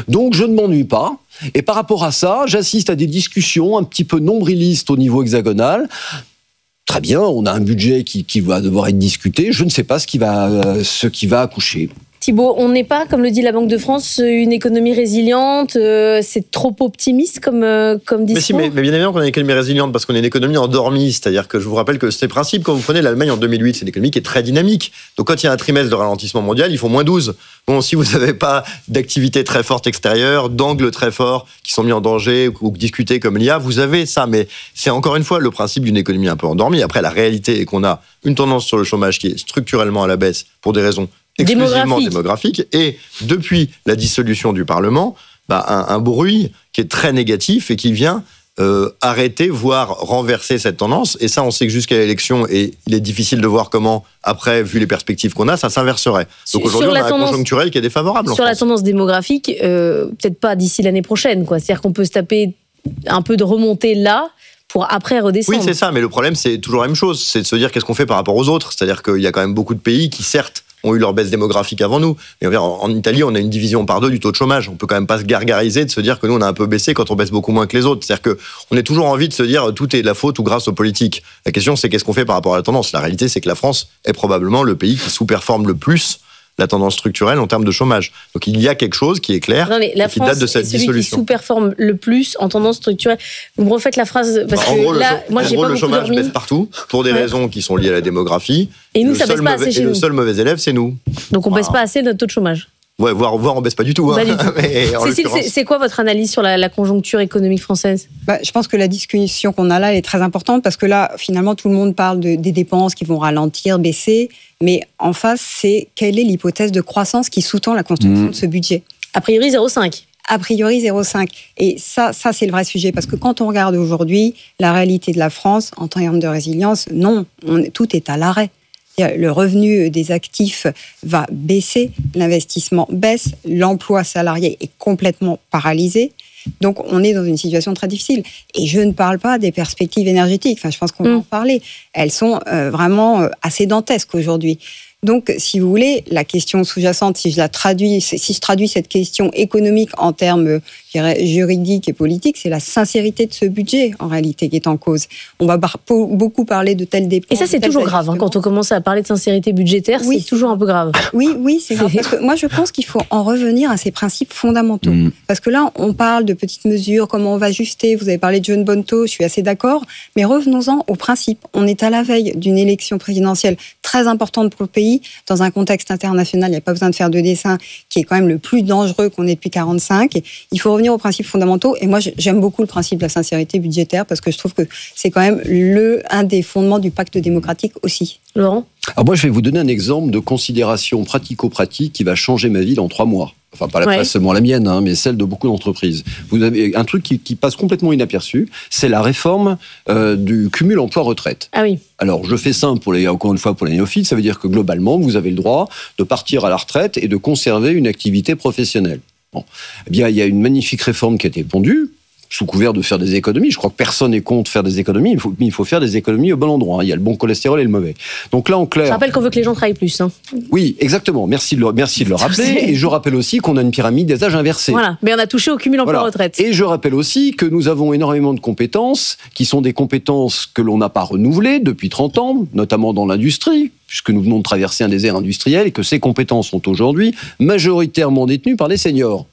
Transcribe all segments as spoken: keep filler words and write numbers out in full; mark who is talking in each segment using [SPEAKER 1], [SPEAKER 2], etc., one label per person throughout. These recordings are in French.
[SPEAKER 1] Donc je ne m'ennuie pas. Et par rapport à ça, j'assiste à des discussions un petit peu nombrilistes au niveau hexagonal. Très bien, on a un budget qui, qui va devoir être discuté. Je ne sais pas ce qui va, euh, ce qui va accoucher.
[SPEAKER 2] Thibault, on n'est pas, comme le dit la Banque de France, une économie résiliente, euh, c'est trop optimiste comme, euh, comme discours.
[SPEAKER 3] Mais si, mais, mais bien évidemment qu'on a une économie résiliente parce qu'on est une économie endormie, c'est-à-dire que je vous rappelle que ces principes, quand vous prenez l'Allemagne en deux mille huit, c'est une économie qui est très dynamique. Donc quand il y a un trimestre de ralentissement mondial, ils font moins douze. Bon, si vous n'avez pas d'activité très forte extérieure, d'angles très forts qui sont mis en danger ou discutés comme l'I A, vous avez ça. Mais c'est encore une fois le principe d'une économie un peu endormie. Après, la réalité est qu'on a une tendance sur le chômage qui est structurellement à la baisse pour des raisons exclusivement démographique. démographique, et depuis la dissolution du Parlement, bah, un, un bruit qui est très négatif et qui vient euh, arrêter, voire renverser cette tendance. Et ça, on sait que jusqu'à l'élection, et il est difficile de voir comment, après, vu les perspectives qu'on a, ça s'inverserait. Donc aujourd'hui, on a un conjoncturel qui est défavorable.
[SPEAKER 2] Sur la tendance démographique, euh, peut-être pas d'ici l'année prochaine, quoi. C'est-à-dire qu'on peut se taper un peu de remontée là, pour après redescendre.
[SPEAKER 3] Oui, c'est ça, mais le problème, c'est toujours la même chose. C'est de se dire qu'est-ce qu'on fait par rapport aux autres. C'est-à-dire qu'il y a quand même beaucoup de pays qui, certes, ont eu leur baisse démographique avant nous. Mais en Italie, on a une division par deux du taux de chômage. On peut quand même pas se gargariser de se dire que nous, on a un peu baissé quand on baisse beaucoup moins que les autres. C'est-à-dire qu'on a toujours envie de se dire tout est de la faute ou grâce aux politiques. La question, c'est qu'est-ce qu'on fait par rapport à la tendance. La réalité, c'est que la France est probablement le pays qui sous-performe le plus la tendance structurelle en termes de chômage. Donc il y a quelque chose qui est clair non, mais la et qui France date de cette
[SPEAKER 2] est celui
[SPEAKER 3] dissolution.
[SPEAKER 2] Qui sous-performe le plus en tendance structurelle. Vous me refaites la phrase parce
[SPEAKER 3] en
[SPEAKER 2] que
[SPEAKER 3] gros,
[SPEAKER 2] là,
[SPEAKER 3] le,
[SPEAKER 2] moi,
[SPEAKER 3] en
[SPEAKER 2] j'ai
[SPEAKER 3] gros,
[SPEAKER 2] pas
[SPEAKER 3] le
[SPEAKER 2] beaucoup
[SPEAKER 3] chômage
[SPEAKER 2] dormi.
[SPEAKER 3] baisse partout pour des ouais. raisons qui sont liées à la démographie.
[SPEAKER 2] Et nous,
[SPEAKER 3] le
[SPEAKER 2] ça baisse pas
[SPEAKER 3] mauvais,
[SPEAKER 2] assez chez
[SPEAKER 3] et
[SPEAKER 2] nous.
[SPEAKER 3] Le seul mauvais élève, c'est nous.
[SPEAKER 2] Donc on
[SPEAKER 3] voilà.
[SPEAKER 2] baisse pas assez notre taux de chômage.
[SPEAKER 3] Ouais, voire, voire on baisse pas du tout. Hein.
[SPEAKER 2] Pas du tout.
[SPEAKER 3] Mais
[SPEAKER 2] Cécile, c'est, c'est quoi votre analyse sur la, la conjoncture économique française ?
[SPEAKER 4] Bah, je pense que la discussion qu'on a là elle est très importante parce que là, finalement, tout le monde parle de, des dépenses qui vont ralentir, baisser. Mais en face, c'est quelle est l'hypothèse de croissance qui sous-tend la construction mmh. de ce budget ?
[SPEAKER 2] A priori, zéro virgule cinq.
[SPEAKER 4] A priori, zéro virgule cinq. Et ça, ça, c'est le vrai sujet. Parce que quand on regarde aujourd'hui la réalité de la France, en termes de résilience, non, on, tout est à l'arrêt. Le revenu des actifs va baisser, l'investissement baisse, l'emploi salarié est complètement paralysé. Donc, on est dans une situation très difficile. Et je ne parle pas des perspectives énergétiques. Enfin, je pense qu'on mmh. va en parler. Elles sont euh, vraiment assez dantesques aujourd'hui. Donc, si vous voulez, la question sous-jacente, si je la traduis, si je traduis cette question économique en termes, je dirais, juridiques et politiques, c'est la sincérité de ce budget, en réalité, qui est en cause. On va bar- beaucoup parler de telles dépenses.
[SPEAKER 2] Et ça, c'est toujours grave, hein, quand on commence à parler de sincérité budgétaire, oui. c'est toujours un peu grave.
[SPEAKER 4] Oui, oui, c'est grave. Parce que moi, je pense qu'il faut en revenir à ces principes fondamentaux. Mmh. Parce que là, on parle de petites mesures, comment on va ajuster. Vous avez parlé de John Bonneto, je suis assez d'accord. Mais revenons-en aux principes. On est à la veille d'une élection présidentielle très importante pour le pays. Dans un contexte international, il n'y a pas besoin de faire de dessin, qui est quand même le plus dangereux qu'on ait depuis quarante-cinq. Et il faut revenir aux principes fondamentaux. Et moi, j'aime beaucoup le principe de la sincérité budgétaire parce que je trouve que c'est quand même le, un des fondements du pacte démocratique aussi.
[SPEAKER 2] Laurent ?
[SPEAKER 1] Alors moi, je vais vous donner un exemple de considération pratico-pratique qui va changer ma vie dans trois mois. Enfin, pas, la, ouais. pas seulement la mienne, hein, mais celle de beaucoup d'entreprises. Vous avez un truc qui, qui passe complètement inaperçu, c'est la réforme euh, du cumul emploi-retraite.
[SPEAKER 2] Ah oui.
[SPEAKER 1] Alors, je fais simple, pour les, encore une fois, pour les néophytes, ça veut dire que globalement, vous avez le droit de partir à la retraite et de conserver une activité professionnelle. Bon. Eh bien, il y a une magnifique réforme qui a été pondue, sous couvert de faire des économies. Je crois que personne n'est contre faire des économies, il faut, mais il faut faire des économies au bon endroit. Il y a le bon cholestérol et le mauvais. Donc là, en clair...
[SPEAKER 2] Je rappelle qu'on veut que les gens travaillent plus. Hein.
[SPEAKER 1] Oui, exactement. Merci de le, merci de le rappeler. Et je rappelle aussi qu'on a une pyramide des âges inversée.
[SPEAKER 2] Voilà, mais on a touché au cumul emploi-retraite.
[SPEAKER 1] Voilà. Et je rappelle aussi que nous avons énormément de compétences, qui sont des compétences que l'on n'a pas renouvelées depuis trente ans, notamment dans l'industrie, puisque nous venons de traverser un désert industriel, et que ces compétences sont aujourd'hui majoritairement détenues par des seniors,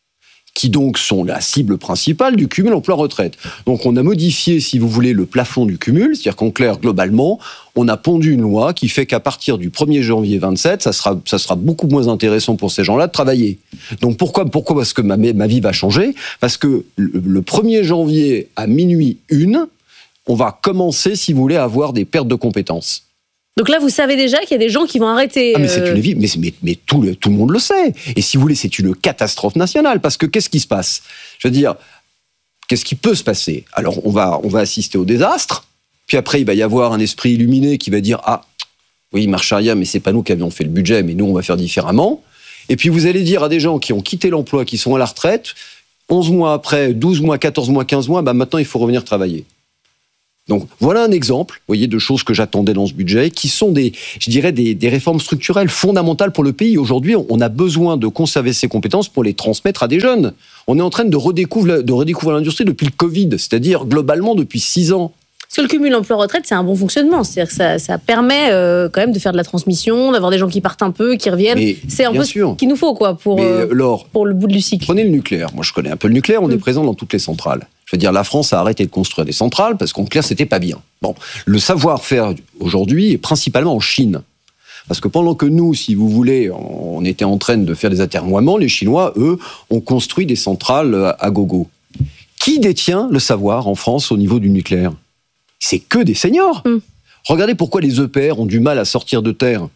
[SPEAKER 1] qui donc sont la cible principale du cumul emploi-retraite. Donc on a modifié, si vous voulez, le plafond du cumul, c'est-à-dire qu'en clair, globalement, on a pondu une loi qui fait qu'à partir du premier janvier vingt-sept, ça sera, ça sera beaucoup moins intéressant pour ces gens-là de travailler. Donc pourquoi, pourquoi Parce que ma, ma vie va changer, parce que le, le premier janvier à minuit une, on va commencer, si vous voulez, à avoir des pertes de compétences.
[SPEAKER 2] Donc là, vous savez déjà qu'il y a des gens qui vont arrêter.
[SPEAKER 1] Ah mais c'est une vie, mais, mais, mais tout, le, tout le monde le sait. Et si vous voulez, c'est une catastrophe nationale. Parce que qu'est-ce qui se passe ? Je veux dire, qu'est-ce qui peut se passer ? Alors, on va, on va assister au désastre. Puis après, il va y avoir un esprit illuminé qui va dire « Ah, oui, marche arrière, mais c'est pas nous qui avions fait le budget, mais nous, on va faire différemment. » Et puis, vous allez dire à des gens qui ont quitté l'emploi, qui sont à la retraite, onze mois après, douze mois, quatorze mois, quinze mois, bah maintenant, il faut revenir travailler. Donc voilà un exemple, vous voyez, de choses que j'attendais dans ce budget, qui sont des, je dirais, des, des réformes structurelles fondamentales pour le pays. Aujourd'hui, on a besoin de conserver ces compétences pour les transmettre à des jeunes. On est en train de redécouvrir, de redécouvrir l'industrie depuis le Covid, c'est-à-dire globalement depuis six ans.
[SPEAKER 2] Parce que le cumul emploi-retraite, c'est un bon fonctionnement. C'est-à-dire que ça, ça permet euh, quand même de faire de la transmission, d'avoir des gens qui partent un peu, qui reviennent. Mais c'est un peu sûr. Ce qu'il nous faut quoi, pour, euh, Laure, pour le bout du cycle.
[SPEAKER 1] Prenez le nucléaire. Moi, je connais un peu le nucléaire. On mmh. est présent dans toutes les centrales. Je veux dire, la France a arrêté de construire des centrales parce qu'en clair, c'était pas bien. Bon, le savoir-faire aujourd'hui est principalement en Chine. Parce que pendant que nous, si vous voulez, on était en train de faire des atermoiements, les Chinois, eux, ont construit des centrales à gogo. Qui détient le savoir en France au niveau du nucléaire ? C'est que des seniors. Mmh. Regardez pourquoi les E P R ont du mal à sortir de terre.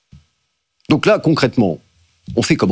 [SPEAKER 1] Donc là, concrètement, on fait comment ?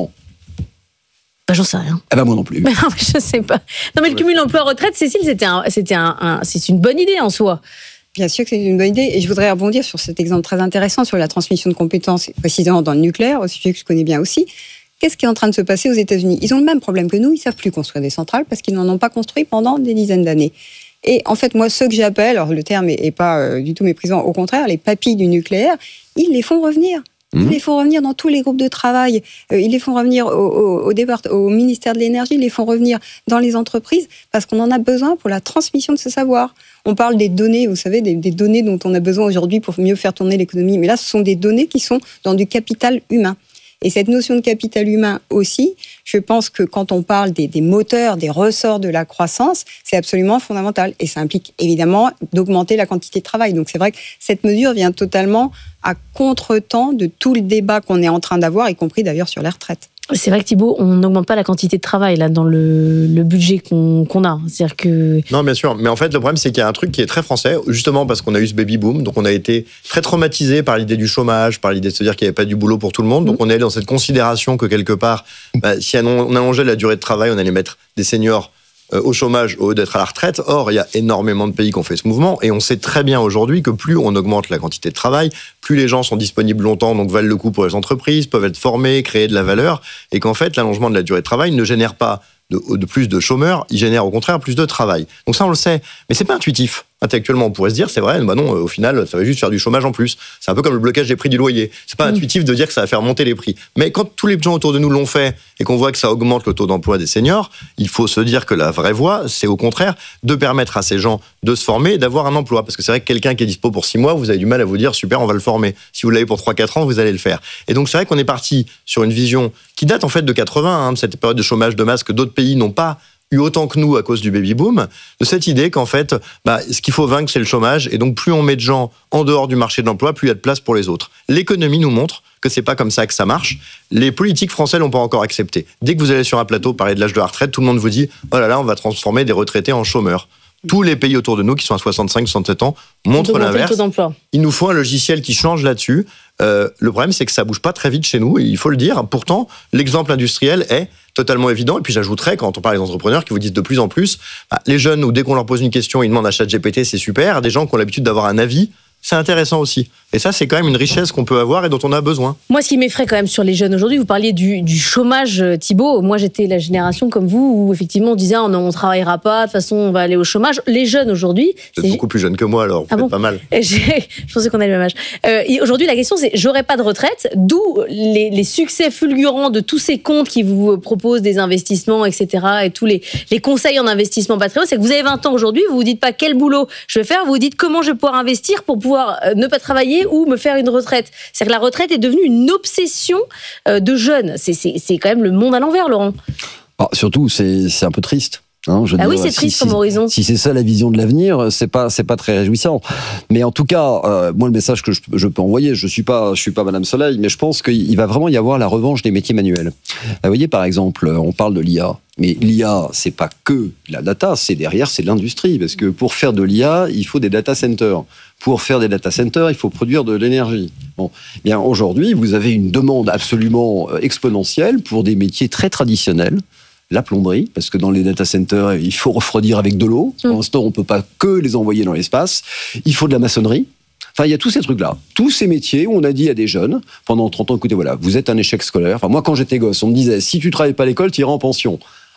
[SPEAKER 2] Bah, j'en sais rien.
[SPEAKER 1] Ah bah moi non plus.
[SPEAKER 2] Mais non, je sais pas. Non, mais le cumul emploi-retraite, Cécile, c'était un, c'était un, un, c'est une bonne idée en soi.
[SPEAKER 4] Bien sûr que c'est une bonne idée. Et je voudrais rebondir sur cet exemple très intéressant sur la transmission de compétences, précisément dans le nucléaire, au sujet que je connais bien aussi. Qu'est-ce qui est en train de se passer aux États-Unis ? Ils ont le même problème que nous. Ils ne savent plus construire des centrales parce qu'ils n'en ont pas construit pendant des dizaines d'années. Et en fait, moi, ceux que j'appelle, alors le terme n'est pas euh, du tout méprisant, au contraire, les papis du nucléaire, ils les font revenir. Ils les font revenir dans tous les groupes de travail, euh, ils les font revenir au, au, au, départ, au ministère de l'Énergie, ils les font revenir dans les entreprises parce qu'on en a besoin pour la transmission de ce savoir. On parle des données, vous savez, des, des données dont on a besoin aujourd'hui pour mieux faire tourner l'économie. Mais là, ce sont des données qui sont dans du capital humain. Et cette notion de capital humain aussi, je pense que quand on parle des, des moteurs, des ressorts de la croissance, c'est absolument fondamental. Et ça implique évidemment d'augmenter la quantité de travail. Donc c'est vrai que cette mesure vient totalement à contre-temps de tout le débat qu'on est en train d'avoir, y compris d'ailleurs sur les retraites.
[SPEAKER 2] C'est vrai que Thibault, on n'augmente pas la quantité de travail là dans le, le budget qu'on, qu'on a. C'est-à-dire que...
[SPEAKER 3] Non, bien sûr. Mais en fait, le problème, c'est qu'il y a un truc qui est très français, justement parce qu'on a eu ce baby boom. Donc, on a été très traumatisé par l'idée du chômage, par l'idée de se dire qu'il n'y avait pas du boulot pour tout le monde. Donc, on est allé dans cette considération que quelque part, bah, si on allongeait la durée de travail, on allait mettre des seniors au chômage au lieu d'être à la retraite. Or, il y a énormément de pays qui ont fait ce mouvement et on sait très bien aujourd'hui que plus on augmente la quantité de travail, plus les gens sont disponibles longtemps, donc valent le coup pour les entreprises, peuvent être formés, créer de la valeur, et qu'en fait, l'allongement de la durée de travail ne génère pas de, de plus de chômeurs, il génère au contraire plus de travail. Donc ça, on le sait, mais c'est pas intuitif. Intellectuellement, on pourrait se dire, c'est vrai, bah non, au final, ça va juste faire du chômage en plus. C'est un peu comme le blocage des prix du loyer. C'est pas mmh. intuitif de dire que ça va faire monter les prix. Mais quand tous les gens autour de nous l'ont fait et qu'on voit que ça augmente le taux d'emploi des seniors, il faut se dire que la vraie voie, c'est au contraire de permettre à ces gens de se former et d'avoir un emploi. Parce que c'est vrai que quelqu'un qui est dispo pour six mois, vous avez du mal à vous dire, super, on va le former. Si vous l'avez pour trois quatre ans, vous allez le faire. Et donc, c'est vrai qu'on est parti sur une vision qui date en fait de quatre-vingts, hein, de cette période de chômage de masse que d'autres pays n'ont pas eu autant que nous à cause du baby-boom, de cette idée qu'en fait, bah, ce qu'il faut vaincre, c'est le chômage, et donc plus on met de gens en dehors du marché de l'emploi, plus il y a de place pour les autres. L'économie nous montre que c'est pas comme ça que ça marche. Les politiques français l'ont pas encore accepté. Dès que vous allez sur un plateau parler de l'âge de la retraite, tout le monde vous dit « Oh là là, on va transformer des retraités en chômeurs ». Tous les pays autour de nous qui sont à soixante-cinq soixante-sept ans montrent l'inverse. Il nous faut un logiciel qui change là-dessus. Euh, le problème, c'est que ça bouge pas très vite chez nous, et il faut le dire. Pourtant, l'exemple industriel est totalement évident. Et puis j'ajouterais, quand on parle des entrepreneurs qui vous disent de plus en plus, bah, les jeunes, où dès qu'on leur pose une question, ils demandent à ChatGPT, c'est super. Des gens qui ont l'habitude d'avoir un avis, c'est intéressant aussi. Et ça, c'est quand même une richesse qu'on peut avoir et dont on a besoin.
[SPEAKER 2] Moi, ce qui m'effraie quand même sur les jeunes aujourd'hui, vous parliez du, du chômage, Thibault. Moi, j'étais la génération comme vous, où effectivement, on disait on ne travaillera pas, de toute façon, on va aller au chômage. Les jeunes aujourd'hui...
[SPEAKER 3] Vous êtes beaucoup plus jeune que moi, alors vous
[SPEAKER 2] ah
[SPEAKER 3] faites
[SPEAKER 2] bon
[SPEAKER 3] pas mal.
[SPEAKER 2] J'ai, je pensais qu'on avait le même âge. Euh, aujourd'hui, la question, c'est j'aurai pas de retraite, d'où les, les succès fulgurants de tous ces comptes qui vous proposent des investissements, et cetera, et tous les, les conseils en investissement patrimoine. C'est que vous avez vingt ans aujourd'hui, vous vous dites pas quel boulot je vais faire, vous vous dites comment je vais pouvoir investir pour pouvoir euh, ne pas travailler ou me faire une retraite. C'est-à-dire que la retraite est devenue une obsession euh, de jeunes. C'est, c'est, c'est quand même le monde à l'envers, Laurent.
[SPEAKER 1] Ah, surtout, c'est, c'est un peu triste. Hein, je
[SPEAKER 2] ah
[SPEAKER 1] dire,
[SPEAKER 2] oui, c'est triste
[SPEAKER 1] si,
[SPEAKER 2] comme
[SPEAKER 1] si,
[SPEAKER 2] horizon.
[SPEAKER 1] Si c'est ça la vision de l'avenir, c'est pas c'est pas très réjouissant. Mais en tout cas, euh, moi le message que je, je peux envoyer, je suis pas je suis pas Madame Soleil, mais je pense qu'il va vraiment y avoir la revanche des métiers manuels. Vous voyez, par exemple, on parle de l'I A, mais l'I A c'est pas que la data, c'est derrière c'est l'industrie, parce que pour faire de l'I A, il faut des data centers. Pour faire des data centers, il faut produire de l'énergie. Bon, bien aujourd'hui, vous avez une demande absolument exponentielle pour des métiers très traditionnels. La plomberie, parce que dans les data centers, il faut refroidir avec de l'eau. Pour l'instant, on ne peut pas que les envoyer dans l'espace. Il faut de la maçonnerie. Enfin, il y a tous ces trucs-là. Tous ces métiers où on a dit à des jeunes, pendant trente ans, écoutez, voilà, vous êtes un échec scolaire. Enfin, moi, quand j'étais gosse, on me disait, si tu ne travailles pas à l'école, tu iras en pension.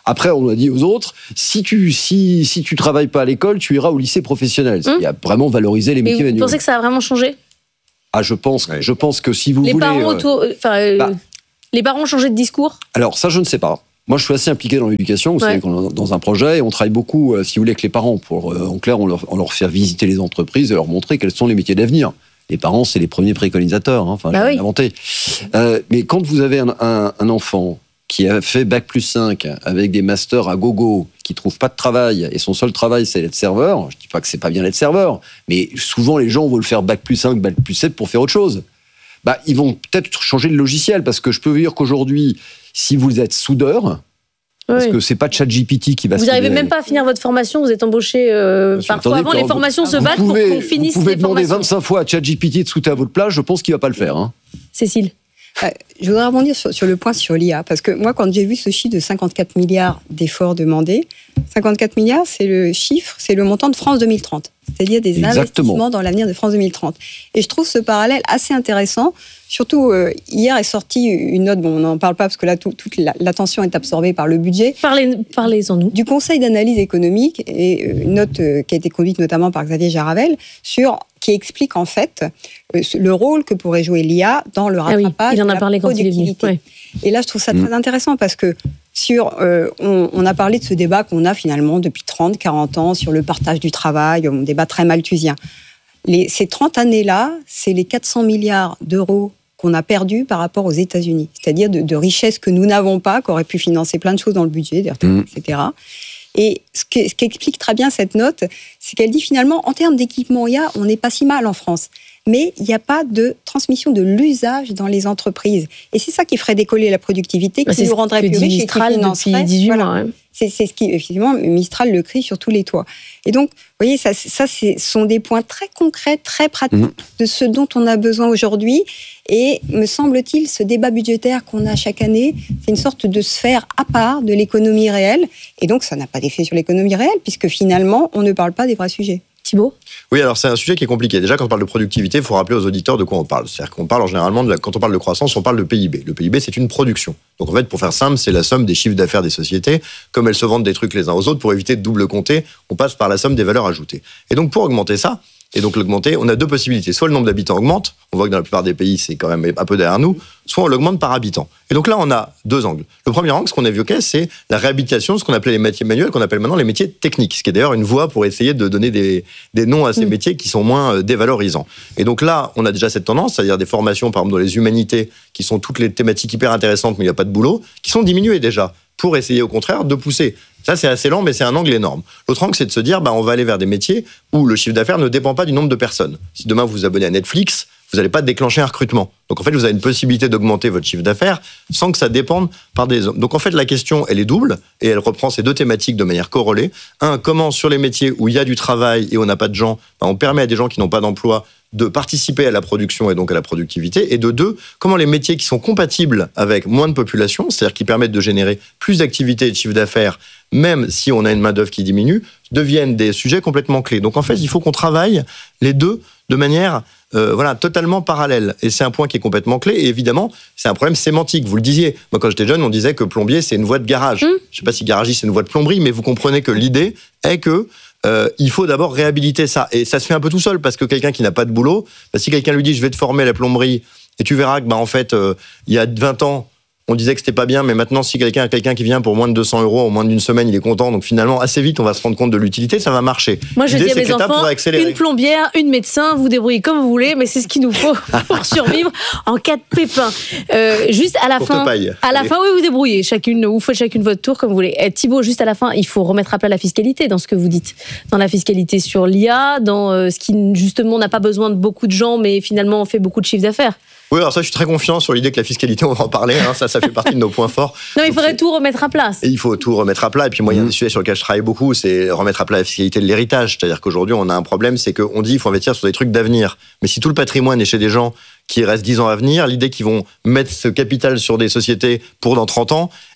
[SPEAKER 1] Après, on a dit aux autres, si tu si si tu travailles pas à l'école, tu iras au lycée professionnel. Il
[SPEAKER 2] Hum.
[SPEAKER 1] y a vraiment valorisé les
[SPEAKER 2] Mais
[SPEAKER 1] métiers
[SPEAKER 2] vous
[SPEAKER 1] manuels.
[SPEAKER 2] pensez que ça a vraiment changé?
[SPEAKER 1] Ah, je pense,
[SPEAKER 3] Ouais.
[SPEAKER 1] je pense que si vous
[SPEAKER 2] Les
[SPEAKER 1] voulez.
[SPEAKER 2] parents
[SPEAKER 1] euh,
[SPEAKER 2] autour, enfin, euh,
[SPEAKER 1] bah.
[SPEAKER 2] les parents ont changé de discours?
[SPEAKER 1] Alors ça, je ne sais pas. Moi, je suis assez impliqué dans l'éducation. Vous
[SPEAKER 2] Ouais.
[SPEAKER 1] savez qu'on est dans un projet et on travaille beaucoup, euh, si vous voulez, avec les parents. Pour, euh, en clair, on leur, on leur fait visiter les entreprises et leur montrer quels sont les métiers d'avenir. Les parents, c'est les premiers préconisateurs. Hein. Enfin,
[SPEAKER 2] Bah
[SPEAKER 1] j'ai
[SPEAKER 2] oui.
[SPEAKER 1] rien inventé. Euh, mais quand vous avez un, un, un enfant qui a fait bac plus cinq avec des masters à gogo, qui trouve pas de travail et son seul travail c'est d'être serveur, je dis pas que c'est pas bien d'être serveur, mais souvent les gens veulent faire bac plus cinq, bac plus sept pour faire autre chose. Bah, ils vont peut-être changer de logiciel parce que je peux vous dire qu'aujourd'hui, si vous êtes soudeur, parce
[SPEAKER 2] Oui.
[SPEAKER 1] que c'est pas ChatGPT qui va
[SPEAKER 2] Vous
[SPEAKER 1] souder.
[SPEAKER 2] n'arrivez même pas à finir votre formation, vous êtes embauché euh,
[SPEAKER 1] Bien sûr.
[SPEAKER 2] parfois
[SPEAKER 1] Attendez,
[SPEAKER 2] avant.
[SPEAKER 1] quand
[SPEAKER 2] Les
[SPEAKER 1] vous-
[SPEAKER 2] formations se
[SPEAKER 1] vous
[SPEAKER 2] battent
[SPEAKER 1] pouvez,
[SPEAKER 2] pour qu'on finisse
[SPEAKER 1] Vous pouvez
[SPEAKER 2] les
[SPEAKER 1] demander
[SPEAKER 2] formations.
[SPEAKER 1] vingt-cinq fois à ChatGPT de sauter à votre place, je pense qu'il va pas le faire. Hein.
[SPEAKER 2] Cécile.
[SPEAKER 4] Euh, Je voudrais rebondir sur, sur le point sur l'I A, parce que moi, quand j'ai vu ce chiffre de cinquante-quatre milliards d'efforts demandés, cinquante-quatre milliards, c'est le chiffre, c'est le montant de France deux mille trente, c'est-à-dire des
[SPEAKER 1] Exactement.
[SPEAKER 4] investissements dans l'avenir de France deux mille trente. Et je trouve ce parallèle assez intéressant. Surtout, euh, hier est sortie une note, bon, on n'en parle pas parce que là, tout- toute la- l'attention est absorbée par le budget,
[SPEAKER 2] Parlez, parlez-en nous.
[SPEAKER 4] du Conseil d'analyse économique, et euh, une note euh, qui a été conduite notamment par Xavier Jaravel, sur, qui explique en fait euh, le rôle que pourrait jouer l'I A dans le
[SPEAKER 2] Ah oui,
[SPEAKER 4] rattrapage
[SPEAKER 2] il en
[SPEAKER 4] de
[SPEAKER 2] a
[SPEAKER 4] la
[SPEAKER 2] parlé quand il est venu.
[SPEAKER 4] productivité.
[SPEAKER 2] Ouais.
[SPEAKER 4] Et là, je trouve ça
[SPEAKER 1] Mm.
[SPEAKER 4] très intéressant parce que sur, euh, on, on a parlé de ce débat qu'on a finalement depuis trente, quarante ans sur le partage du travail, un débat très malthusien. Les, ces trente années-là, c'est les quatre cents milliards d'euros qu'on a perdus par rapport aux États-Unis, c'est-à-dire de, de richesses que nous n'avons pas, qui auraient pu financer plein de choses dans le budget, des retraites,
[SPEAKER 1] Mm.
[SPEAKER 4] et cetera. Et ce, que- ce qu'explique très bien cette note, c'est qu'elle dit finalement, en termes d'équipement I A, on n'est pas si mal en France. Mais il n'y a pas de transmission de l'usage dans les entreprises. Et c'est ça qui ferait décoller la productivité,
[SPEAKER 2] Bah,
[SPEAKER 4] qui
[SPEAKER 2] c'est
[SPEAKER 4] nous
[SPEAKER 2] ce
[SPEAKER 4] rendrait
[SPEAKER 2] que
[SPEAKER 4] plus
[SPEAKER 2] dit
[SPEAKER 4] riches et qui
[SPEAKER 2] Mistral
[SPEAKER 4] financerait.
[SPEAKER 2] depuis dix-huit
[SPEAKER 4] Voilà.
[SPEAKER 2] mois. ouais.
[SPEAKER 4] C'est, c'est ce qui, effectivement, Mistral le crie sur tous les toits. Et donc, vous voyez, ça, ça ce sont des points très concrets, très pratiques
[SPEAKER 1] Mhm.
[SPEAKER 4] de ce dont on a besoin aujourd'hui. Et me semble-t-il, ce débat budgétaire qu'on a chaque année, c'est une sorte de sphère à part de l'économie réelle. Et donc, ça n'a pas d'effet sur l'économie réelle, puisque finalement, on ne parle pas des vrais sujets.
[SPEAKER 2] Thibaut.
[SPEAKER 3] Oui, alors c'est un sujet qui est compliqué. Déjà, quand on parle de productivité, il faut rappeler aux auditeurs de quoi on parle. C'est-à-dire qu'on parle en généralement, de la- quand on parle de croissance, on parle de P I B. Le P I B, c'est une production. Donc en fait, pour faire simple, c'est la somme des chiffres d'affaires des sociétés. Comme elles se vendent des trucs les uns aux autres, pour éviter de double compter, on passe par la somme des valeurs ajoutées. Et donc pour augmenter ça, et donc l'augmenter, on a deux possibilités. Soit le nombre d'habitants augmente, on voit que dans la plupart des pays, c'est quand même un peu derrière nous, soit on l'augmente par habitant. Et donc là, on a deux angles. Le premier angle, ce qu'on évoquait, c'est la réhabilitation, ce qu'on appelait les métiers manuels, qu'on appelle maintenant les métiers techniques, ce qui est d'ailleurs une voie pour essayer de donner des, des noms à ces
[SPEAKER 2] Mm.
[SPEAKER 3] métiers qui sont moins euh, dévalorisants. Et donc là, on a déjà cette tendance, c'est-à-dire des formations, par exemple, dans les humanités, qui sont toutes les thématiques hyper intéressantes, mais il n'y a pas de boulot, qui sont diminuées déjà, pour essayer au contraire de pousser. Ça, c'est assez lent, mais c'est un angle énorme. L'autre angle, c'est de se dire, bah, on va aller vers des métiers où le chiffre d'affaires ne dépend pas du nombre de personnes. Si demain vous vous abonnez à Netflix, vous n'allez pas déclencher un recrutement. Donc en fait, vous avez une possibilité d'augmenter votre chiffre d'affaires sans que ça dépende par des hommes. Donc en fait, la question, elle est double et elle reprend ces deux thématiques de manière corrélée. Un, comment sur les métiers où il y a du travail et où on n'a pas de gens, bah, on permet à des gens qui n'ont pas d'emploi de participer à la production et donc à la productivité. Et de deux, comment les métiers qui sont compatibles avec moins de population, c'est-à-dire qui permettent de générer plus d'activité et de chiffre d'affaires, même si on a une main-d'œuvre qui diminue, deviennent des sujets complètement clés. Donc en fait, il faut qu'on travaille les deux de manière euh, voilà, totalement parallèle. Et c'est un point qui est complètement clé. Et évidemment, c'est un problème sémantique. Vous le disiez. Moi, quand j'étais jeune, on disait que plombier, c'est une voie de garage.
[SPEAKER 2] Mmh.
[SPEAKER 3] Je ne sais pas si garagiste, c'est une voie de plomberie, mais vous comprenez que l'idée est que euh, il faut d'abord réhabiliter ça. Et ça se fait un peu tout seul, parce que quelqu'un qui n'a pas de boulot, bah, si quelqu'un lui dit « je vais te former à la plomberie », et tu verras que, bah, en fait, euh, il y a vingt ans, on disait que c'était pas bien, mais maintenant, si quelqu'un a quelqu'un qui vient pour moins de deux cents euros, en moins d'une semaine, il est content. Donc finalement, assez vite, on va se rendre compte de l'utilité, ça va marcher.
[SPEAKER 2] Moi, je
[SPEAKER 3] L'idée,
[SPEAKER 2] dis à
[SPEAKER 3] c'est
[SPEAKER 2] mes
[SPEAKER 3] que l'État
[SPEAKER 2] enfants,
[SPEAKER 3] pourrait accélérer.
[SPEAKER 2] une plombière, une médecin, vous débrouillez comme vous voulez, mais c'est ce qu'il nous faut pour survivre en cas de pépin. Euh, juste à la
[SPEAKER 3] Courte
[SPEAKER 2] fin,
[SPEAKER 3] paille.
[SPEAKER 2] à la
[SPEAKER 3] Allez.
[SPEAKER 2] fin, oui, vous débrouillez. Chacune, vous faites chacune votre tour comme vous voulez. Eh, Thibaut, juste à la fin, il faut remettre à plat la fiscalité dans ce que vous dites, dans la fiscalité sur l'I A, dans euh, ce qui justement n'a pas besoin de beaucoup de gens, mais finalement fait beaucoup de chiffre d'affaires.
[SPEAKER 3] Oui, alors ça, je suis très confiant sur l'idée que la fiscalité, on va en parler. Hein, ça, ça fait partie de nos points forts.
[SPEAKER 2] Non, mais il
[SPEAKER 3] Donc,
[SPEAKER 2] faudrait
[SPEAKER 3] c'est-
[SPEAKER 2] tout remettre à place.
[SPEAKER 3] Et il faut tout remettre à plat. Et puis moi, il y a un des sujets sur lesquels je travaille beaucoup, c'est remettre à plat la fiscalité de l'héritage. C'est-à-dire qu'aujourd'hui, on a un problème, c'est qu'on dit qu'il faut investir sur des trucs d'avenir. Mais si tout le patrimoine est chez des gens qui restent dix ans à venir, l'idée qu'ils vont mettre ce capital sur des sociétés pour dans trente ans,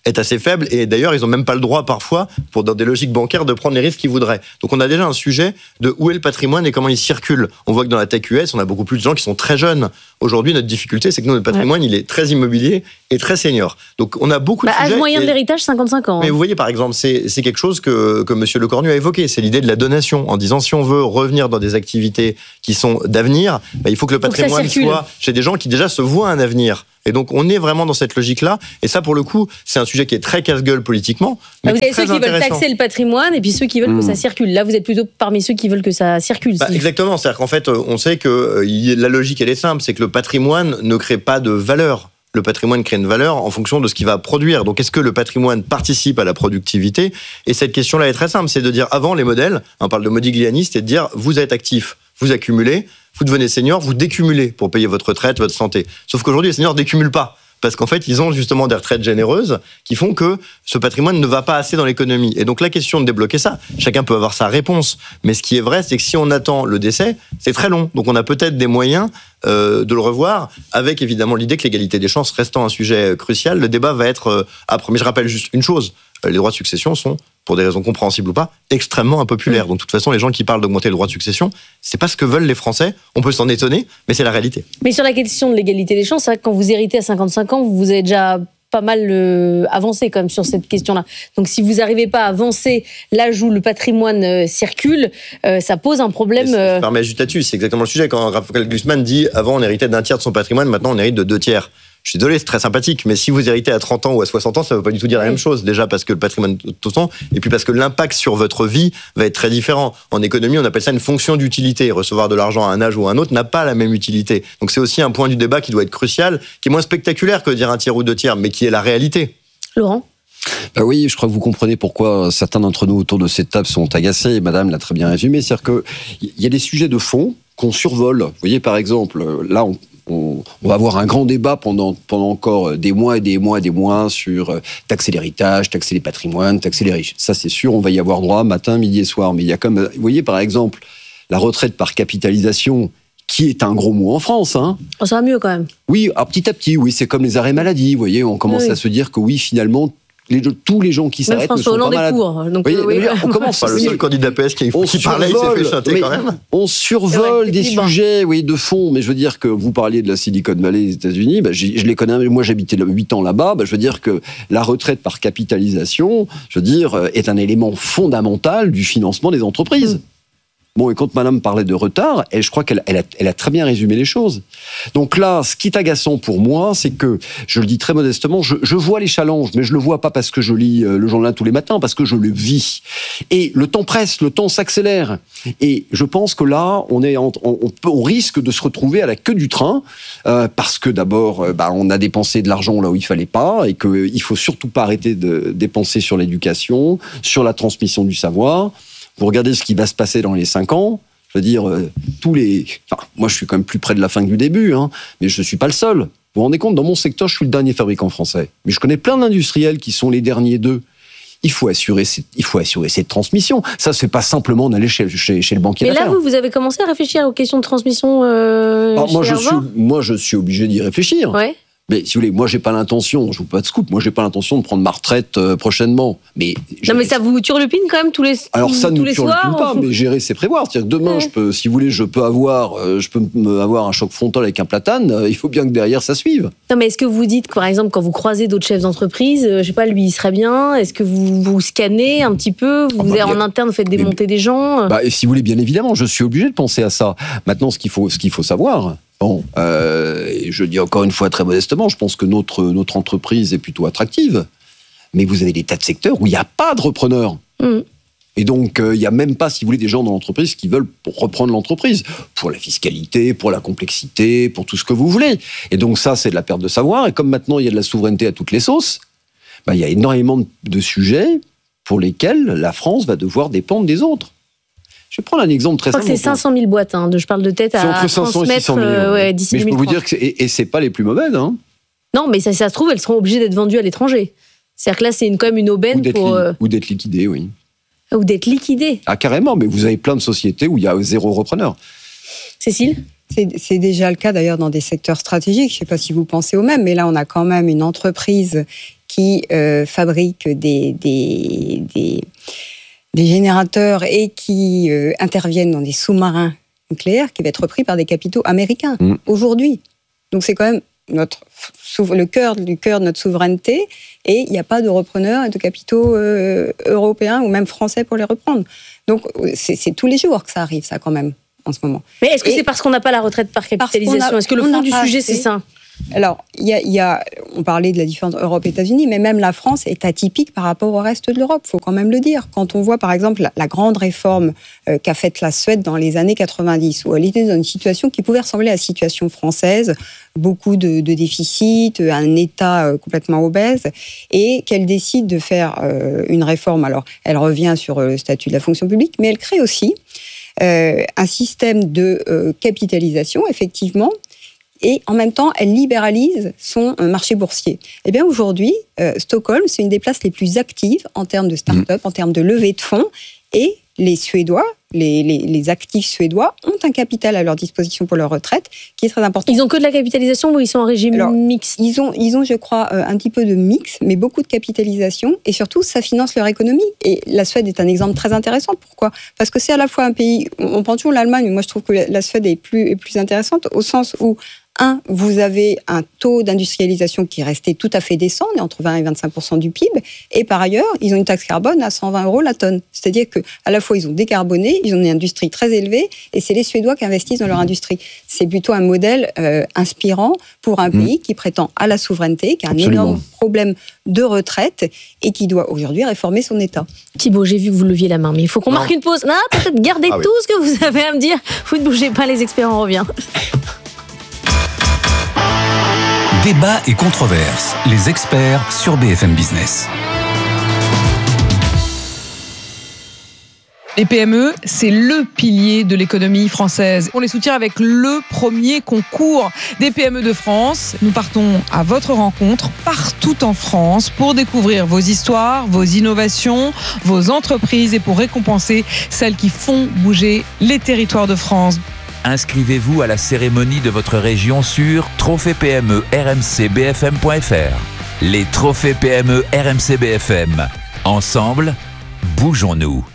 [SPEAKER 3] est assez faible. Et d'ailleurs, ils n'ont même pas le droit parfois, pour dans des logiques bancaires, de prendre les risques qu'ils voudraient. Donc on a déjà un sujet de où est le patrimoine et comment il circule. On voit que dans la tech U S, on a beaucoup plus de gens qui sont très jeunes. Aujourd'hui, notre difficulté, c'est que nous, notre patrimoine, ouais. il est très immobilier et très senior. Donc on a beaucoup
[SPEAKER 2] bah,
[SPEAKER 3] de sujets.
[SPEAKER 2] Âge moyen
[SPEAKER 3] et...
[SPEAKER 2] de l'héritage, cinquante-cinq ans.
[SPEAKER 3] Mais
[SPEAKER 2] hein.
[SPEAKER 3] vous voyez, par exemple, c'est, c'est quelque chose que, que M. Lecornu a évoqué. C'est l'idée de la donation. En disant, si on veut revenir dans des activités qui sont d'avenir, bah, il faut que le patrimoine soit chez des gens qui déjà se voient un avenir. Et donc, on est vraiment dans cette logique-là. Et ça, pour le coup, c'est un sujet qui est très casse-gueule politiquement. Mais
[SPEAKER 2] bah, vous avez
[SPEAKER 3] très
[SPEAKER 2] ceux qui veulent taxer le patrimoine et puis ceux qui veulent mmh. que ça circule. Là, vous êtes plutôt parmi ceux qui veulent que ça circule.
[SPEAKER 3] Bah,
[SPEAKER 2] si.
[SPEAKER 3] Exactement. C'est-à-dire qu'en fait, on sait que euh, la logique, elle est simple. C'est que le patrimoine ne crée pas de valeur. Le patrimoine crée une valeur en fonction de ce qu'il va produire. Donc, est-ce que le patrimoine participe à la productivité ? Et cette question-là est très simple. C'est de dire, avant, les modèles, on parle de Modigliani, c'est de dire, vous êtes actif, vous accumulez, vous devenez senior, vous décumulez pour payer votre retraite, votre santé. Sauf qu'aujourd'hui, les seniors ne décumulent pas. Parce qu'en fait, ils ont justement des retraites généreuses qui font que ce patrimoine ne va pas assez dans l'économie. Et donc, la question de débloquer ça, chacun peut avoir sa réponse. Mais ce qui est vrai, c'est que si on attend le décès, c'est très long. Donc, on a peut-être des moyens euh, de le revoir, avec évidemment l'idée que l'égalité des chances restant un sujet crucial. Le débat va être euh, âpre. Mais je rappelle juste une chose, les droits de succession sont, pour des raisons compréhensibles ou pas, extrêmement impopulaires. Mmh. Donc, de toute façon, les gens qui parlent d'augmenter le droit de succession, c'est pas ce que veulent les Français. On peut s'en étonner, mais c'est la réalité.
[SPEAKER 2] Mais sur la question de l'égalité des chances, c'est vrai que quand vous héritez à cinquante-cinq ans, vous avez déjà pas mal euh, avancé quand même sur cette question-là. Donc, si vous n'arrivez pas à avancer l'âge où le patrimoine euh, circule, euh, ça pose un problème.
[SPEAKER 3] Euh... Je permets juste là-dessus, c'est exactement le sujet. Quand Raphaël Glucksmann dit avant on héritait d'un tiers de son patrimoine, maintenant on hérite de deux tiers. Je suis désolé, c'est très sympathique, mais si vous héritez à trente ans ou à soixante ans, ça ne veut pas du tout dire la même chose. Déjà parce que le patrimoine tout le temps, et puis parce que l'impact sur votre vie va être très différent. En économie, on appelle ça une fonction d'utilité. Recevoir de l'argent à un âge ou à un autre n'a pas la même utilité. Donc c'est aussi un point du débat qui doit être crucial, qui est moins spectaculaire que de dire un tiers ou deux tiers, mais qui est la réalité.
[SPEAKER 2] Laurent ?
[SPEAKER 1] Ben oui, je crois que vous comprenez pourquoi certains d'entre nous autour de cette table sont agacés. Madame l'a très bien résumé. C'est-à-dire qu'il y a des sujets de fond qu'on survole. Vous voyez, par exemple, là, on On, on va avoir un grand débat pendant, pendant encore des mois et des mois et des mois sur euh, taxer l'héritage, taxer les patrimoines, taxer les riches. Ça, c'est sûr, on va y avoir droit matin, midi et soir. Mais il y a comme, vous voyez, par exemple, la retraite par capitalisation, qui est un gros mot en France. Hein.
[SPEAKER 2] Oh, ça va mieux quand même.
[SPEAKER 1] Oui, alors, petit à petit, oui, c'est comme les arrêts maladie. Vous voyez, on commence oui. à se dire que oui, finalement, Les, tous les gens qui
[SPEAKER 2] même
[SPEAKER 1] s'arrêtent
[SPEAKER 2] François
[SPEAKER 1] ne sont
[SPEAKER 2] Hollande
[SPEAKER 1] pas malades.
[SPEAKER 2] Court, donc
[SPEAKER 1] voyez,
[SPEAKER 2] euh, oui.
[SPEAKER 1] On commence
[SPEAKER 3] pas le seul candidat P S qui, qui parlait, il s'est fait chanter quand même.
[SPEAKER 1] On survole des sujets, oui, de fond. Mais je veux dire que vous parliez de la Silicon Valley, les États-Unis. Bah, je les connais. Moi, j'habitais huit ans là-bas. Bah, je veux dire que la retraite par capitalisation, je veux dire, est un élément fondamental du financement des entreprises. Mmh. Bon, et quand madame parlait de retard, elle, je crois qu'elle elle a, elle a très bien résumé les choses. Donc là, ce qui est agaçant pour moi, c'est que, je le dis très modestement, je, je vois les challenges, mais je le vois pas parce que je lis le journal tous les matins, parce que je le vis. Et le temps presse, le temps s'accélère. Et je pense que là, on, est en, on, on, peut, on risque de se retrouver à la queue du train, euh, parce que d'abord, euh, bah, on a dépensé de l'argent là où il fallait pas, et qu'il euh, faut surtout pas arrêter de dépenser sur l'éducation, sur la transmission du savoir. Vous regardez ce qui va se passer dans les cinq ans, je veux dire, euh, tous les... Enfin, moi, je suis quand même plus près de la fin que du début, hein, mais je ne suis pas le seul. Vous vous rendez compte, dans mon secteur, je suis le dernier fabricant français. Mais je connais plein d'industriels qui sont les derniers d'eux. Il faut assurer cette, il faut assurer cette transmission. Ça, c'est pas simplement d'aller chez, chez, chez le banquier d'affaires.
[SPEAKER 2] Mais là, vous, vous avez commencé à réfléchir aux questions de transmission euh,
[SPEAKER 1] Alors,
[SPEAKER 2] chez
[SPEAKER 1] moi, je
[SPEAKER 2] Hervé
[SPEAKER 1] suis, moi, je suis obligé d'y réfléchir. Ouais. Mais si vous voulez, moi j'ai pas l'intention, je vous pas de scoop, moi j'ai pas l'intention de prendre ma retraite euh, prochainement. Mais
[SPEAKER 2] non mais ça vous turlupine quand même tous les soirs.
[SPEAKER 1] Alors ça ne nous turlupine
[SPEAKER 2] soirs,
[SPEAKER 1] pas, mais gérer c'est prévoir. C'est-à-dire que demain, ouais. je peux, si vous voulez, je peux avoir, euh, je peux avoir un choc frontal avec un platane. Euh, il faut bien que derrière ça suive.
[SPEAKER 2] Non mais est-ce que vous dites, par exemple, quand vous croisez d'autres chefs d'entreprise, euh, je sais pas, lui il serait bien. Est-ce que vous vous scannez un petit peu, vous ah bah, en a... interne vous faites démonter mais, des gens.
[SPEAKER 1] Bah, et si vous voulez, bien évidemment, je suis obligé de penser à ça. Maintenant, ce qu'il faut, ce qu'il faut savoir. Bon, euh, et je dis encore une fois très modestement, je pense que notre, notre entreprise est plutôt attractive. Mais vous avez des tas de secteurs où il n'y a pas de repreneurs. Mmh. Et donc, il euh, n'y a même pas, si vous voulez, des gens dans l'entreprise qui veulent reprendre l'entreprise. Pour la fiscalité, pour la complexité, pour tout ce que vous voulez. Et donc ça, c'est de la perte de savoir. Et comme maintenant, il y a de la souveraineté à toutes les sauces, bah, il y a énormément de, de sujets pour lesquels la France va devoir dépendre des autres. Je vais prendre un exemple très simple.
[SPEAKER 2] Je crois que c'est cinq cent mille boîtes, hein, de, je parle de tête à
[SPEAKER 1] entre cinq cents et six cent mille.
[SPEAKER 2] Euh, ouais, d'ici
[SPEAKER 1] mais je peux vous
[SPEAKER 2] deux mille trente.
[SPEAKER 1] dire que c'est, et, et c'est pas les plus mauvaises. Hein.
[SPEAKER 2] Non, mais ça, ça se trouve, elles seront obligées d'être vendues à l'étranger. C'est-à-dire que là, c'est une, quand même une aubaine
[SPEAKER 1] ou
[SPEAKER 2] pour...
[SPEAKER 1] Li-
[SPEAKER 2] euh...
[SPEAKER 1] Ou d'être liquidées, oui.
[SPEAKER 2] Ou d'être liquidées.
[SPEAKER 1] Ah, carrément, mais vous avez plein de sociétés où il y a zéro repreneur.
[SPEAKER 2] Cécile ?
[SPEAKER 4] C'est, c'est déjà le cas d'ailleurs dans des secteurs stratégiques. Je ne sais pas si vous pensez au même, mais là, on a quand même une entreprise qui euh, fabrique des, des, des, des générateurs et qui euh, interviennent dans des sous-marins nucléaires qui va être repris par des capitaux américains mmh. aujourd'hui. Donc c'est quand même notre, le cœur du cœur de notre souveraineté et il n'y a pas de repreneurs et de capitaux euh, européens ou même français pour les reprendre. Donc c'est, c'est tous les jours que ça arrive, ça quand même, en ce moment.
[SPEAKER 2] Mais est-ce que
[SPEAKER 4] et
[SPEAKER 2] c'est parce qu'on n'a pas la retraite par capitalisation ? A, Est-ce que le fond du sujet, assez. c'est ça ?
[SPEAKER 4] Alors, il y a, y a, on parlait de la différence Europe-États-Unis, mais même la France est atypique par rapport au reste de l'Europe, il faut quand même le dire. Quand on voit, par exemple, la, la grande réforme euh, qu'a faite la Suède dans les années quatre-vingt-dix, où elle était dans une situation qui pouvait ressembler à la situation française, beaucoup de, de déficits, un État euh, complètement obèse, et qu'elle décide de faire euh, une réforme. Alors, elle revient sur le statut de la fonction publique, mais elle crée aussi euh, un système de euh, capitalisation, effectivement, et en même temps, elle libéralise son marché boursier. Eh bien, aujourd'hui, euh, Stockholm, c'est une des places les plus actives en termes de start-up, mmh. en termes de levée de fonds. Et les Suédois, les, les, les actifs suédois, ont un capital à leur disposition pour leur retraite qui est très important.
[SPEAKER 2] Ils ont que de la capitalisation ou ils sont en régime Alors, mixte ?
[SPEAKER 4] Ils ont, ils ont, je crois, un petit peu de mix, mais beaucoup de capitalisation. Et surtout, ça finance leur économie. Et la Suède est un exemple très intéressant. Pourquoi ? Parce que c'est à la fois un pays... On prend toujours l'Allemagne, mais moi, je trouve que la Suède est plus, est plus intéressante au sens où Un, vous avez un taux d'industrialisation qui est resté tout à fait décent, on est entre vingt et vingt-cinq pour cent du P I B, et par ailleurs, ils ont une taxe carbone à cent vingt euros la tonne. C'est-à-dire qu'à la fois, ils ont décarboné, ils ont une industrie très élevée, et c'est les Suédois qui investissent dans leur industrie. C'est plutôt un modèle euh, inspirant pour un pays mmh. qui prétend à la souveraineté, qui a un Absolument. énorme problème de retraite, et qui doit aujourd'hui réformer son État.
[SPEAKER 2] Thibault, j'ai vu que vous leviez la main, mais il faut qu'on non. marque une pause. Non, peut-être gardez ah, tout oui. ce que vous avez à me dire. Vous ne bougez pas, les experts, on revient.
[SPEAKER 5] Débat et controverses, les experts sur B F M Business.
[SPEAKER 6] Les P M E, c'est le pilier de l'économie française. On les soutient avec le premier concours des P M E de France. Nous partons à votre rencontre partout en France pour découvrir vos histoires, vos innovations, vos entreprises et pour récompenser celles qui font bouger les territoires de France.
[SPEAKER 7] Inscrivez-vous à la cérémonie de votre région sur trophée P M E R M C B F M point F R. Les trophées P M E R M C B F M. Ensemble, bougeons-nous.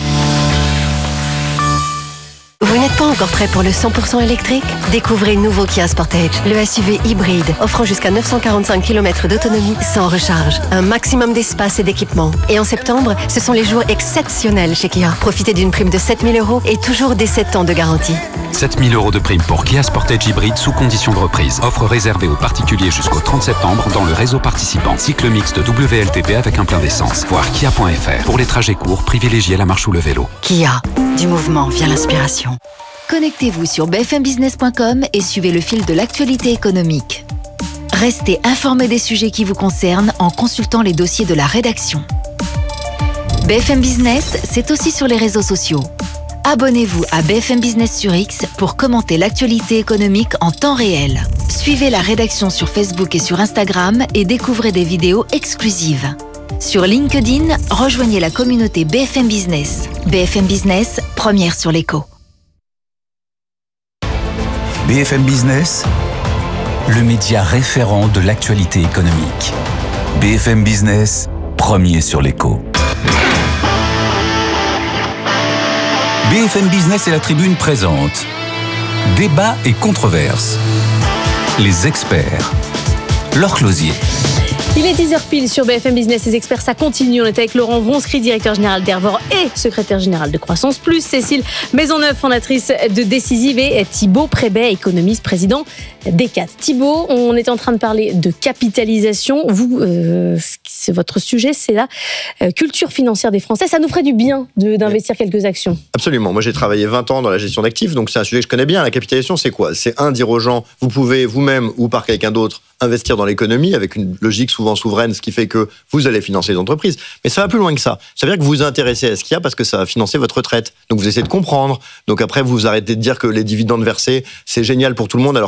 [SPEAKER 8] Vous n'êtes pas encore prêt pour le cent pour cent électrique ? Découvrez le nouveau Kia Sportage, le S U V hybride, offrant jusqu'à neuf cent quarante-cinq kilomètres d'autonomie sans recharge. Un maximum d'espace et d'équipement. Et en septembre, ce sont les jours exceptionnels chez Kia. Profitez d'une prime de sept mille euros et toujours des sept ans de garantie.
[SPEAKER 9] sept mille euros de prime pour Kia Sportage hybride sous condition de reprise. Offre réservée aux particuliers jusqu'au trente septembre dans le réseau participant. Cycle mixte W L T P avec un plein d'essence. Voir kia point F R. Pour les trajets courts, privilégiez la marche ou le vélo.
[SPEAKER 8] Kia. Du mouvement vient l'inspiration.
[SPEAKER 10] Connectez-vous sur b f m business point com et suivez le fil de l'actualité économique. Restez informés des sujets qui vous concernent en consultant les dossiers de la rédaction. B F M Business, c'est aussi sur les réseaux sociaux. Abonnez-vous à B F M Business sur X pour commenter l'actualité économique en temps réel. Suivez la rédaction sur Facebook et sur Instagram et découvrez des vidéos exclusives. Sur LinkedIn, rejoignez la communauté B F M Business. B F M Business, première sur l'écho.
[SPEAKER 5] B F M Business, le média référent de l'actualité économique. B F M Business, premier sur l'écho. B F M Business et la Tribune présentent Débat et controverses. Les experts. Laure Closier.
[SPEAKER 2] Il est dix heures pile sur B F M Business, les experts, ça continue. On est avec Laurent Vronsky, directeur général d'Hervor et secrétaire général de Croissance Plus, Cécile Maisonneuve, fondatrice de Décisive, et Thibault Prébet, économiste, président d'E C A T. Thibault, on est en train de parler de capitalisation. Vous, euh, c'est votre sujet, c'est la euh, culture financière des Français. Ça nous ferait du bien de, d'investir quelques actions.
[SPEAKER 3] Absolument. Moi, j'ai travaillé vingt ans dans la gestion d'actifs, donc c'est un sujet que je connais bien. La capitalisation, c'est quoi ? C'est un, dire aux gens, vous pouvez vous-même ou par quelqu'un d'autre investir dans l'économie avec une logique souvent souveraine, ce qui fait que vous allez financer les entreprises. Mais ça va plus loin que ça. Ça veut dire que vous vous intéressez à ce qu'il y a parce que ça va financer votre retraite. Donc vous essayez de comprendre. Donc après, vous arrêtez de dire que les dividendes versés, c'est génial pour tout le monde, alors que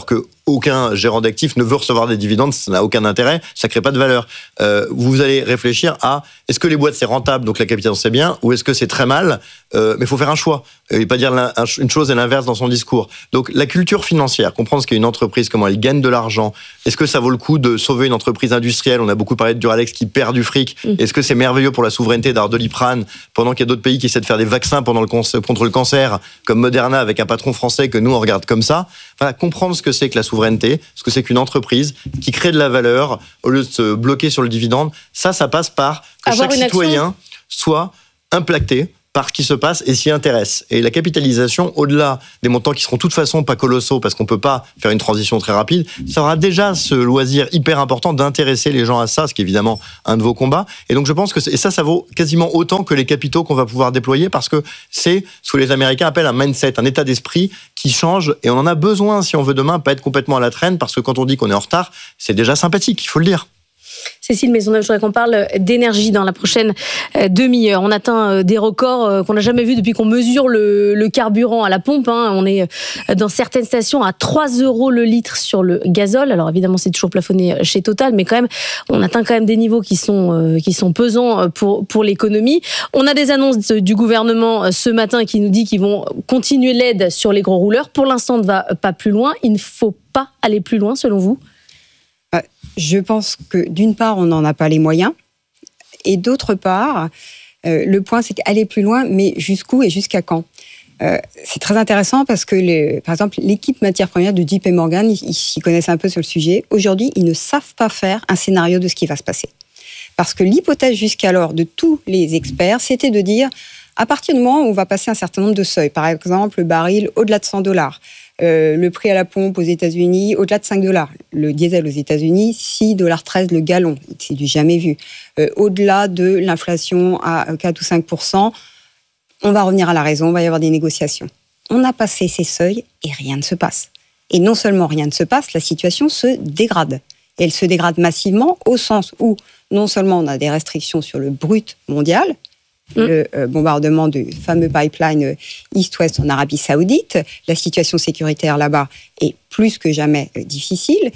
[SPEAKER 3] aucun gérant d'actifs ne veut recevoir des dividendes, ça n'a aucun intérêt, ça crée pas de valeur. Euh, vous allez réfléchir à est-ce que les boîtes c'est rentable, donc la capitalisation c'est bien, ou est-ce que c'est très mal, euh, mais il faut faire un choix, et pas dire une chose et l'inverse dans son discours. Donc la culture financière, comprendre ce qu'est une entreprise, comment elle gagne de l'argent, est-ce que ça vaut le coup de sauver une entreprise industrielle, on a beaucoup parlé de Duralex qui perd du fric, mmh. est-ce que c'est merveilleux pour la souveraineté d'avoir Doliprane, pendant qu'il y a d'autres pays qui essaient de faire des vaccins pendant le con- contre le cancer, comme Moderna avec un patron français que nous on regarde comme ça. Voilà, comprendre ce que c'est que la souveraineté, ce que c'est qu'une entreprise qui crée de la valeur au lieu de se bloquer sur le dividende, ça, ça passe par que
[SPEAKER 2] Avoir
[SPEAKER 3] chaque
[SPEAKER 2] une
[SPEAKER 3] citoyen
[SPEAKER 2] action.
[SPEAKER 3] soit impacté par ce qui se passe et s'y intéresse. Et la capitalisation, au-delà des montants qui seront de toute façon pas colossaux parce qu'on peut pas faire une transition très rapide, ça aura déjà ce loisir hyper important d'intéresser les gens à ça, ce qui est évidemment un de vos combats. Et donc je pense que et ça, ça vaut quasiment autant que les capitaux qu'on va pouvoir déployer parce que c'est ce que les Américains appellent un mindset, un état d'esprit qui change et on en a besoin si on veut demain pas être complètement à la traîne parce que quand on dit qu'on est en retard, c'est déjà sympathique, il faut le dire.
[SPEAKER 2] Cécile Maisonneuve, je voudrais qu'on parle d'énergie dans la prochaine demi-heure. On atteint des records qu'on n'a jamais vus depuis qu'on mesure le, le carburant à la pompe. Hein. On est dans certaines stations à trois euros le litre sur le gazole. Alors évidemment, c'est toujours plafonné chez Total, mais quand même, on atteint quand même des niveaux qui sont, qui sont pesants pour, pour l'économie. On a des annonces du gouvernement ce matin qui nous dit qu'ils vont continuer l'aide sur les gros rouleurs. Pour l'instant, on ne va pas plus loin. Il ne faut pas aller plus loin, selon vous ?
[SPEAKER 4] Je pense que d'une part, on n'en a pas les moyens. Et d'autre part, euh, le point, c'est qu'aller plus loin, mais jusqu'où et jusqu'à quand ? euh, C'est très intéressant parce que, les, par exemple, l'équipe matières premières de J P Morgan, ils, ils s'y connaissent un peu sur le sujet. Aujourd'hui, ils ne savent pas faire un scénario de ce qui va se passer. Parce que l'hypothèse jusqu'alors de tous les experts, c'était de dire, à partir du moment où on va passer un certain nombre de seuils, par exemple, le baril au-delà de cent dollars, Euh, le prix à la pompe aux États-Unis au-delà de cinq dollars. Le diesel aux États-Unis, six dollars treize le gallon. C'est du jamais vu. Euh, au-delà de l'inflation à quatre ou cinq pour cent, on va revenir à la raison, on va y avoir des négociations. On a passé ces seuils et rien ne se passe. Et non seulement rien ne se passe, la situation se dégrade. Et elle se dégrade massivement au sens où non seulement on a des restrictions sur le brut mondial, le euh, bombardement du fameux pipeline East-West en Arabie Saoudite. La situation sécuritaire là-bas est plus que jamais euh, difficile.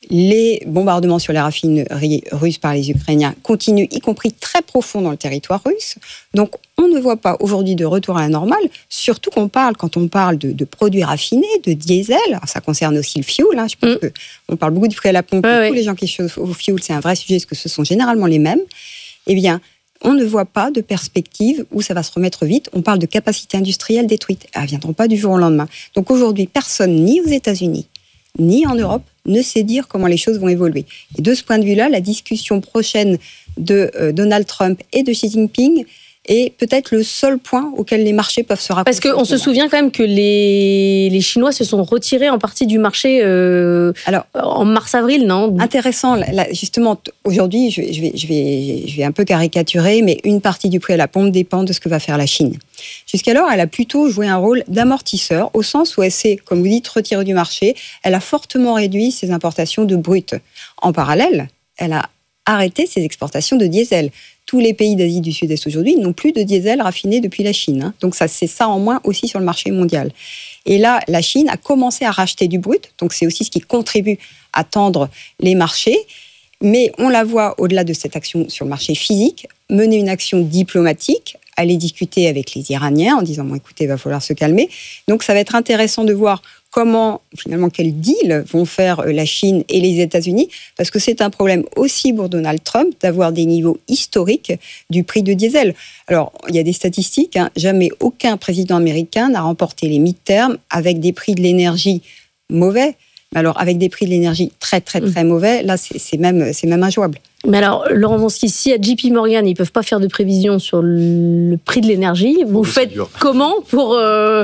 [SPEAKER 4] Les bombardements sur les raffineries russes par les Ukrainiens continuent, y compris très profond dans le territoire russe. Donc, on ne voit pas aujourd'hui de retour à la normale, surtout qu'on parle, quand on parle de, de produits raffinés, de diesel, alors ça concerne aussi le fioul, hein, je pense mm. qu'on parle beaucoup du prix à la pompe, ouais, tous ouais. les gens qui chauffent au fioul, c'est un vrai sujet, parce que ce sont généralement les mêmes. Eh bien, on ne voit pas de perspective où ça va se remettre vite. On parle de capacités industrielles détruites. Elles ne viendront pas du jour au lendemain. Donc aujourd'hui, personne, ni aux États-Unis, ni en Europe, ne sait dire comment les choses vont évoluer. Et de ce point de vue-là, la discussion prochaine de euh, Donald Trump et de Xi Jinping est peut-être le seul point auquel les marchés peuvent se rapprocher.
[SPEAKER 2] Parce qu'on se souvient quand même que les, les Chinois se sont retirés en partie du marché euh, Alors, en mars-avril, non ?
[SPEAKER 4] Intéressant. Là, justement, aujourd'hui, je vais, je, vais, je, vais, je vais un peu caricaturer, mais une partie du prix à la pompe dépend de ce que va faire la Chine. Jusqu'alors, elle a plutôt joué un rôle d'amortisseur, au sens où elle s'est, comme vous dites, retirée du marché. Elle a fortement réduit ses importations de brut. En parallèle, elle a arrêté ses exportations de diesel. Tous les pays d'Asie du Sud-Est aujourd'hui n'ont plus de diesel raffiné depuis la Chine. Hein. Donc ça, c'est ça en moins aussi sur le marché mondial. Et là, la Chine a commencé à racheter du brut. Donc c'est aussi ce qui contribue à tendre les marchés. Mais on la voit, au-delà de cette action sur le marché physique, mener une action diplomatique, aller discuter avec les Iraniens en disant bon, écoutez, il va falloir se calmer. Donc ça va être intéressant de voir comment, finalement, quel deal vont faire la Chine et les États-Unis, parce que c'est un problème aussi pour Donald Trump d'avoir des niveaux historiques du prix de diesel. Alors, il y a des statistiques, hein, jamais aucun président américain n'a remporté les mid-terms avec des prix de l'énergie mauvais. Alors, avec des prix de l'énergie très, très, très mauvais, là, c'est, c'est, même, c'est même injouable.
[SPEAKER 2] Mais alors, Laurent Wronski, à J P Morgan, ils ne peuvent pas faire de prévision sur le prix de l'énergie. Vous oui, faites comment pour euh,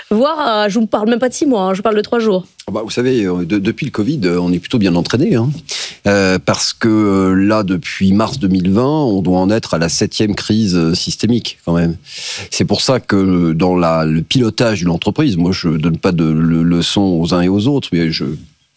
[SPEAKER 2] voir, je ne vous parle même pas de six mois, hein, je parle de trois jours.
[SPEAKER 1] Bah, vous savez, de, depuis le Covid, on est plutôt bien entraîné, hein, euh, parce que là, depuis mars deux mille vingt, on doit en être à la septième crise systémique, quand même. C'est pour ça que dans la, le pilotage d'une entreprise, moi, je ne donne pas de leçons aux uns et aux autres, mais je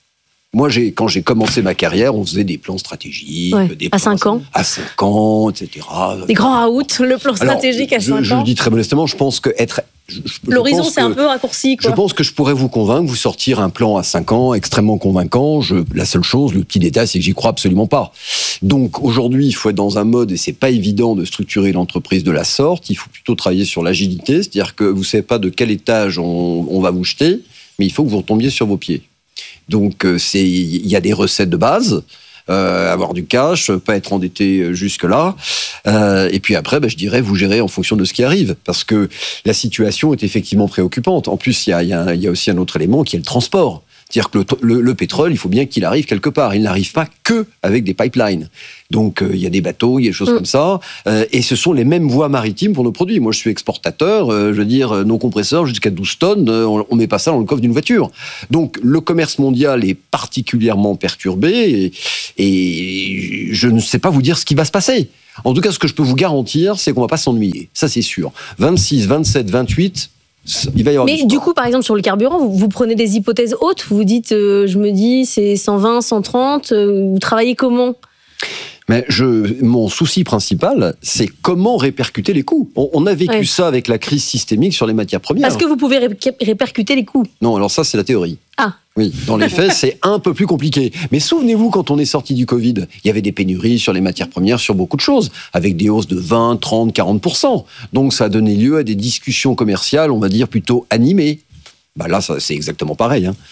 [SPEAKER 1] Moi, j'ai, quand j'ai commencé ma carrière, on faisait des plans stratégiques.
[SPEAKER 2] Ouais,
[SPEAKER 1] des
[SPEAKER 2] à
[SPEAKER 1] plans
[SPEAKER 2] cinq ans.
[SPEAKER 1] À cinq ans, et cetera.
[SPEAKER 2] Des grands out, le plan stratégique
[SPEAKER 1] Alors,
[SPEAKER 2] à cinq ans.
[SPEAKER 1] Je le dis très modestement, je pense que être... Je, je
[SPEAKER 2] L'horizon,
[SPEAKER 1] pense
[SPEAKER 2] c'est
[SPEAKER 1] que,
[SPEAKER 2] un peu raccourci, quoi.
[SPEAKER 1] Je pense que je pourrais vous convaincre, vous sortir un plan à cinq ans extrêmement convaincant. Je, la seule chose, le petit détail, c'est que j'y crois absolument pas. Donc aujourd'hui, il faut être dans un mode, et c'est pas évident de structurer l'entreprise de la sorte. Il faut plutôt travailler sur l'agilité, c'est-à-dire que vous savez pas de quel étage on, on va vous jeter, mais il faut que vous retombiez sur vos pieds. Donc c'est, il y a des recettes de base. Euh, avoir du cash, pas être endetté jusque-là. Euh, et puis après, bah, je dirais, vous gérez en fonction de ce qui arrive. Parce que la situation est effectivement préoccupante. En plus, il y a, y a, y a aussi un autre élément qui est le transport. C'est-à-dire que le, le, le pétrole, il faut bien qu'il arrive quelque part. Il n'arrive pas que avec des pipelines. Donc, euh, il y a des bateaux, il y a des choses mmh. comme ça. Euh, et ce sont les mêmes voies maritimes pour nos produits. Moi, je suis exportateur. Euh, je veux dire, euh, nos compresseurs, jusqu'à douze tonnes, euh, on ne met pas ça dans le coffre d'une voiture. Donc, le commerce mondial est particulièrement perturbé. Et, et je ne sais pas vous dire ce qui va se passer. En tout cas, ce que je peux vous garantir, c'est qu'on ne va pas s'ennuyer. Ça, c'est sûr. vingt-six, vingt-sept, vingt-huit... Il va y avoir
[SPEAKER 2] mais du coup, par exemple, sur le carburant, vous, vous prenez des hypothèses hautes. Vous dites, euh, je me dis, c'est cent vingt, cent trente. Euh, vous travaillez comment ?
[SPEAKER 1] Mais je, mon souci principal, c'est comment répercuter les coûts. On, on a vécu ouais. ça avec la crise systémique sur les matières premières.
[SPEAKER 2] Parce que vous pouvez ré- répercuter les coûts.
[SPEAKER 1] Non, alors ça, c'est la théorie.
[SPEAKER 2] Ah.
[SPEAKER 1] Oui, dans les faits, c'est un peu plus compliqué. Mais souvenez-vous, quand on est sorti du Covid, il y avait des pénuries sur les matières premières, sur beaucoup de choses, avec des hausses de vingt, trente, quarante pour cent. Donc ça a donné lieu à des discussions commerciales, on va dire, plutôt animées. Bah là, ça, c'est exactement pareil. Hein.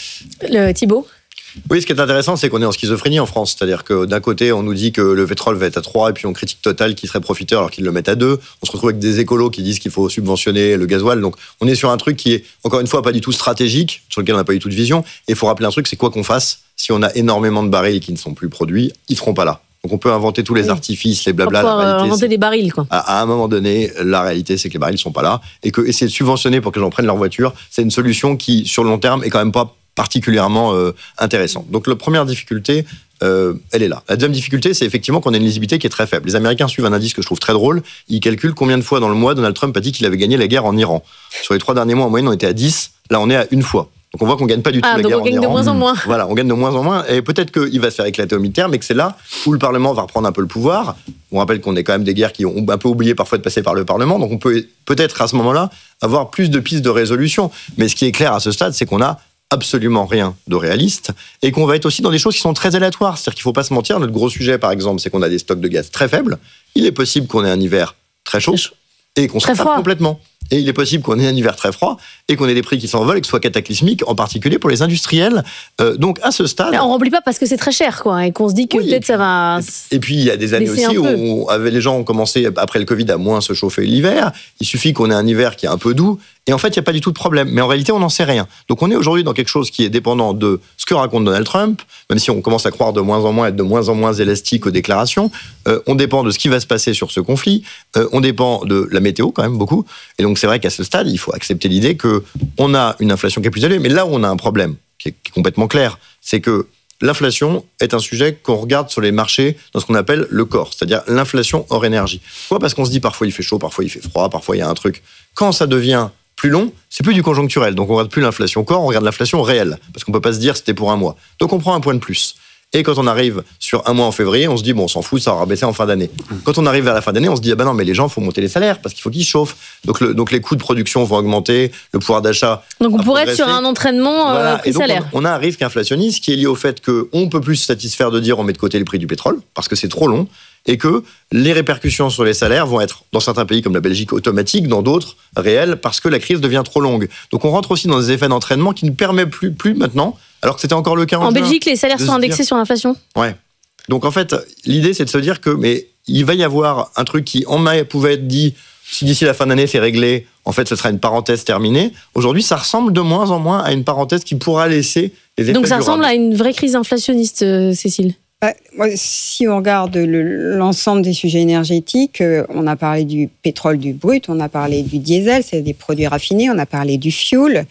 [SPEAKER 2] Le Thibault ?
[SPEAKER 3] Oui, ce qui est intéressant, c'est qu'on est en schizophrénie en France. C'est-à-dire que d'un côté, on nous dit que le pétrole va être à trois, et puis on critique Total qui serait profiteur alors qu'ils le mettent à deux. On se retrouve avec des écolos qui disent qu'il faut subventionner le gasoil. Donc on est sur un truc qui est, encore une fois, pas du tout stratégique, sur lequel on n'a pas du tout de vision. Et il faut rappeler un truc, c'est quoi qu'on fasse, si on a énormément de barils qui ne sont plus produits, ils ne seront pas là. Donc on peut inventer tous les oui. artifices, les blabla.
[SPEAKER 2] Pour
[SPEAKER 3] la
[SPEAKER 2] inventer des barils, quoi.
[SPEAKER 3] À, à un moment donné, la réalité, c'est que les barils ne sont pas là. Et que essayer de subventionner pour que les gens prennent leur voiture, c'est une solution qui, sur le long terme, est quand même pas particulièrement euh, intéressant. Donc la première difficulté, euh, elle est là. La deuxième difficulté, c'est effectivement qu'on a une lisibilité qui est très faible. Les Américains suivent un indice que je trouve très drôle. Ils calculent combien de fois dans le mois Donald Trump a dit qu'il avait gagné la guerre en Iran. Sur les trois derniers mois, en moyenne, on était à dix. Là, on est à une fois. Donc on voit qu'on gagne pas du tout
[SPEAKER 2] ah,
[SPEAKER 3] la
[SPEAKER 2] donc
[SPEAKER 3] guerre
[SPEAKER 2] on gagne
[SPEAKER 3] en
[SPEAKER 2] de
[SPEAKER 3] Iran.
[SPEAKER 2] moins en moins.
[SPEAKER 3] Voilà, on gagne de moins en moins. Et peut-être qu'il va se faire éclater au mi-terme, mais que c'est là où le Parlement va reprendre un peu le pouvoir. On rappelle qu'on est quand même des guerres qui ont un peu oublié parfois de passer par le Parlement. Donc on peut peut-être à ce moment-là avoir plus de pistes de résolution. Mais ce qui est clair à ce stade, c'est qu'on a absolument rien de réaliste et qu'on va être aussi dans des choses qui sont très aléatoires. C'est-à-dire qu'il ne faut pas se mentir. Notre gros sujet, par exemple, c'est qu'on a des stocks de gaz très faibles. Il est possible qu'on ait un hiver très chaud et qu'on s'en tape complètement. Et il est possible qu'on ait un hiver très froid et qu'on ait des prix qui s'envolent et que ce soit cataclysmique, en particulier pour les industriels. Euh, donc à ce stade...
[SPEAKER 2] Mais on ne remplit pas parce que c'est très cher, quoi, et qu'on se dit que oui, peut-être ça va...
[SPEAKER 3] Et puis il y a des années aussi où on avait, les gens ont commencé, après le Covid, à moins se chauffer l'hiver. Il suffit qu'on ait un hiver qui est un peu doux. Et en fait, il n'y a pas du tout de problème. Mais en réalité, on n'en sait rien. Donc on est aujourd'hui dans quelque chose qui est dépendant de ce que raconte Donald Trump, même si on commence à croire de moins en moins, être de moins en moins élastique aux déclarations. Euh, on dépend de ce qui va se passer sur ce conflit. Euh, on dépend de la météo, quand même, beaucoup. Et donc c'est vrai qu'à ce stade, il faut accepter l'idée qu'on a une inflation qui est plus élevée. Mais là où on a un problème, qui est, qui est complètement clair, c'est que l'inflation est un sujet qu'on regarde sur les marchés dans ce qu'on appelle le corps, c'est-à-dire l'inflation hors énergie. Pourquoi ? Parce qu'on se dit parfois il fait chaud, parfois il fait froid, parfois il y a un truc. Quand ça devient plus long, c'est plus du conjoncturel. Donc on regarde plus l'inflation corps, on regarde l'inflation réelle. Parce qu'on peut pas se dire c'était pour un mois. Donc on prend un point de plus. Et quand on arrive sur un mois en février, on se dit, bon, on s'en fout, ça aura baissé en fin d'année. Quand on arrive vers la fin d'année, on se dit, ah ben non, mais les gens, il faut monter les salaires parce qu'il faut qu'ils se chauffent. Donc, le, donc les coûts de production vont augmenter, le pouvoir d'achat.
[SPEAKER 2] Donc on pourrait être sur un entraînement
[SPEAKER 3] voilà.
[SPEAKER 2] euh, prix-salaire.
[SPEAKER 3] On, on a un risque inflationniste qui est lié au fait qu'on ne peut plus se satisfaire de dire on met de côté le prix du pétrole parce que c'est trop long et que les répercussions sur les salaires vont être, dans certains pays comme la Belgique, automatiques, dans d'autres, réelles, parce que la crise devient trop longue. Donc on rentre aussi dans des effets d'entraînement qui ne permettent plus, plus maintenant, alors que c'était encore le cas en
[SPEAKER 2] En
[SPEAKER 3] juin,
[SPEAKER 2] Belgique, les salaires sont indexés dire... sur l'inflation ?
[SPEAKER 3] Ouais. Donc en fait, l'idée, c'est de se dire que mais il va y avoir un truc qui, en mai, pouvait être dit, si d'ici la fin d'année, c'est réglé, en fait, ce sera une parenthèse terminée. Aujourd'hui, ça ressemble de moins en moins à une parenthèse qui pourra laisser les effets
[SPEAKER 2] Donc ça
[SPEAKER 3] durables.
[SPEAKER 2] ressemble à une vraie crise inflationniste, euh, Cécile ?
[SPEAKER 4] Bah, si on regarde le, l'ensemble des sujets énergétiques, euh, on a parlé du pétrole, du brut, on a parlé du diesel, c'est des produits raffinés, on a parlé du fuel,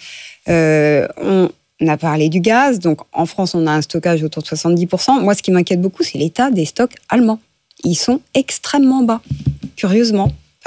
[SPEAKER 4] euh, on, on a parlé du gaz. Donc en France, on a un stockage autour de soixante-dix pour cent. Moi, ce qui m'inquiète beaucoup, c'est l'état des stocks allemands. Ils sont extrêmement bas, curieusement.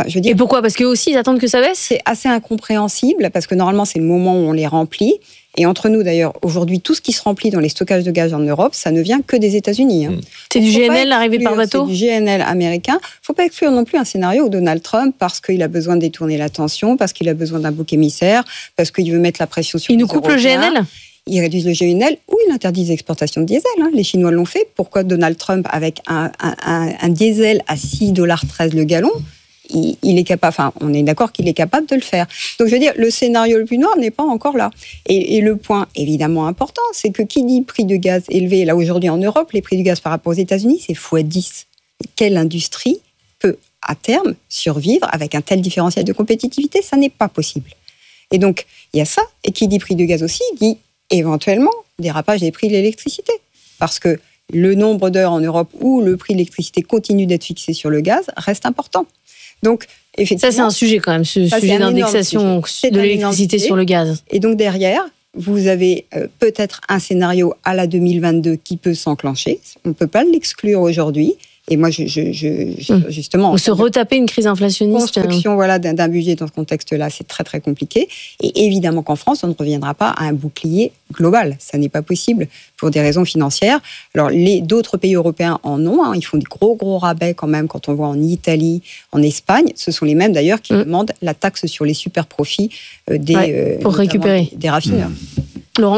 [SPEAKER 4] Enfin, je veux dire,
[SPEAKER 2] Et pourquoi ? Parce qu'eux aussi, ils attendent que ça baisse ?
[SPEAKER 4] c'est assez incompréhensible parce que normalement, c'est le moment où on les remplit. Et entre nous, d'ailleurs, aujourd'hui, tout ce qui se remplit dans les stockages de gaz en Europe, ça ne vient que des États-Unis. Hein.
[SPEAKER 2] C'est du
[SPEAKER 4] Faut
[SPEAKER 2] G N
[SPEAKER 4] pas
[SPEAKER 2] L arrivé par
[SPEAKER 4] exclure,
[SPEAKER 2] bateau ?
[SPEAKER 4] C'est du G N L américain. Il ne faut pas exclure non plus un scénario où Donald Trump, parce qu'il a besoin de détourner l'attention, parce qu'il a besoin d'un bouc émissaire, parce qu'il veut mettre la pression sur
[SPEAKER 2] Ils
[SPEAKER 4] les
[SPEAKER 2] nous coupent le G N
[SPEAKER 4] Européens.
[SPEAKER 2] L ?
[SPEAKER 4] Ils réduisent le G N L ou ils interdisent l'exportation de diesel. Hein. Les Chinois l'ont fait. Pourquoi Donald Trump, avec un, un, un, un diesel à six dollars treize le gallon, il, il est capable, enfin, on est d'accord qu'il est capable de le faire. Donc, je veux dire, le scénario le plus noir n'est pas encore là. Et, et le point évidemment important, c'est que qui dit prix de gaz élevé, là aujourd'hui en Europe, les prix du gaz par rapport aux États-Unis, c'est fois dix. Quelle industrie peut, à terme, survivre avec un tel différentiel de compétitivité ? Ça n'est pas possible. Et donc, il y a ça. Et qui dit prix du gaz aussi, dit éventuellement dérapage des prix de l'électricité. Parce que le nombre d'heures en Europe où le prix de l'électricité continue d'être fixé sur le gaz reste important. Donc, effectivement,
[SPEAKER 2] Ça, c'est un sujet quand même, ce
[SPEAKER 4] Ça, c'est
[SPEAKER 2] sujet
[SPEAKER 4] un énorme
[SPEAKER 2] d'indexation
[SPEAKER 4] sujet. C'est
[SPEAKER 2] de
[SPEAKER 4] un
[SPEAKER 2] l'électricité
[SPEAKER 4] énorme
[SPEAKER 2] sur le gaz.
[SPEAKER 4] Et donc derrière, vous avez euh, peut-être un scénario à la deux mille vingt-deux qui peut s'enclencher. On ne peut pas l'exclure aujourd'hui. Et moi, je, je, je, je-
[SPEAKER 2] Hum.
[SPEAKER 4] justement,
[SPEAKER 2] On se retaper une crise inflationniste.
[SPEAKER 4] construction voilà, d'un, d'un budget dans ce contexte-là, c'est très très compliqué. Et évidemment qu'en France, on ne reviendra pas à un bouclier global. Ça n'est pas possible pour des raisons financières. Alors, les, d'autres pays européens en ont. Hein. Ils font des gros gros rabais quand même quand on voit en Italie, en Espagne. Ce sont les mêmes d'ailleurs qui
[SPEAKER 2] Mm.
[SPEAKER 4] demandent la taxe sur les super profits euh, des,
[SPEAKER 2] Ouais,
[SPEAKER 4] euh,
[SPEAKER 2] pour
[SPEAKER 4] notamment
[SPEAKER 2] récupérer.
[SPEAKER 4] des, des raffineurs.
[SPEAKER 2] Laurent ?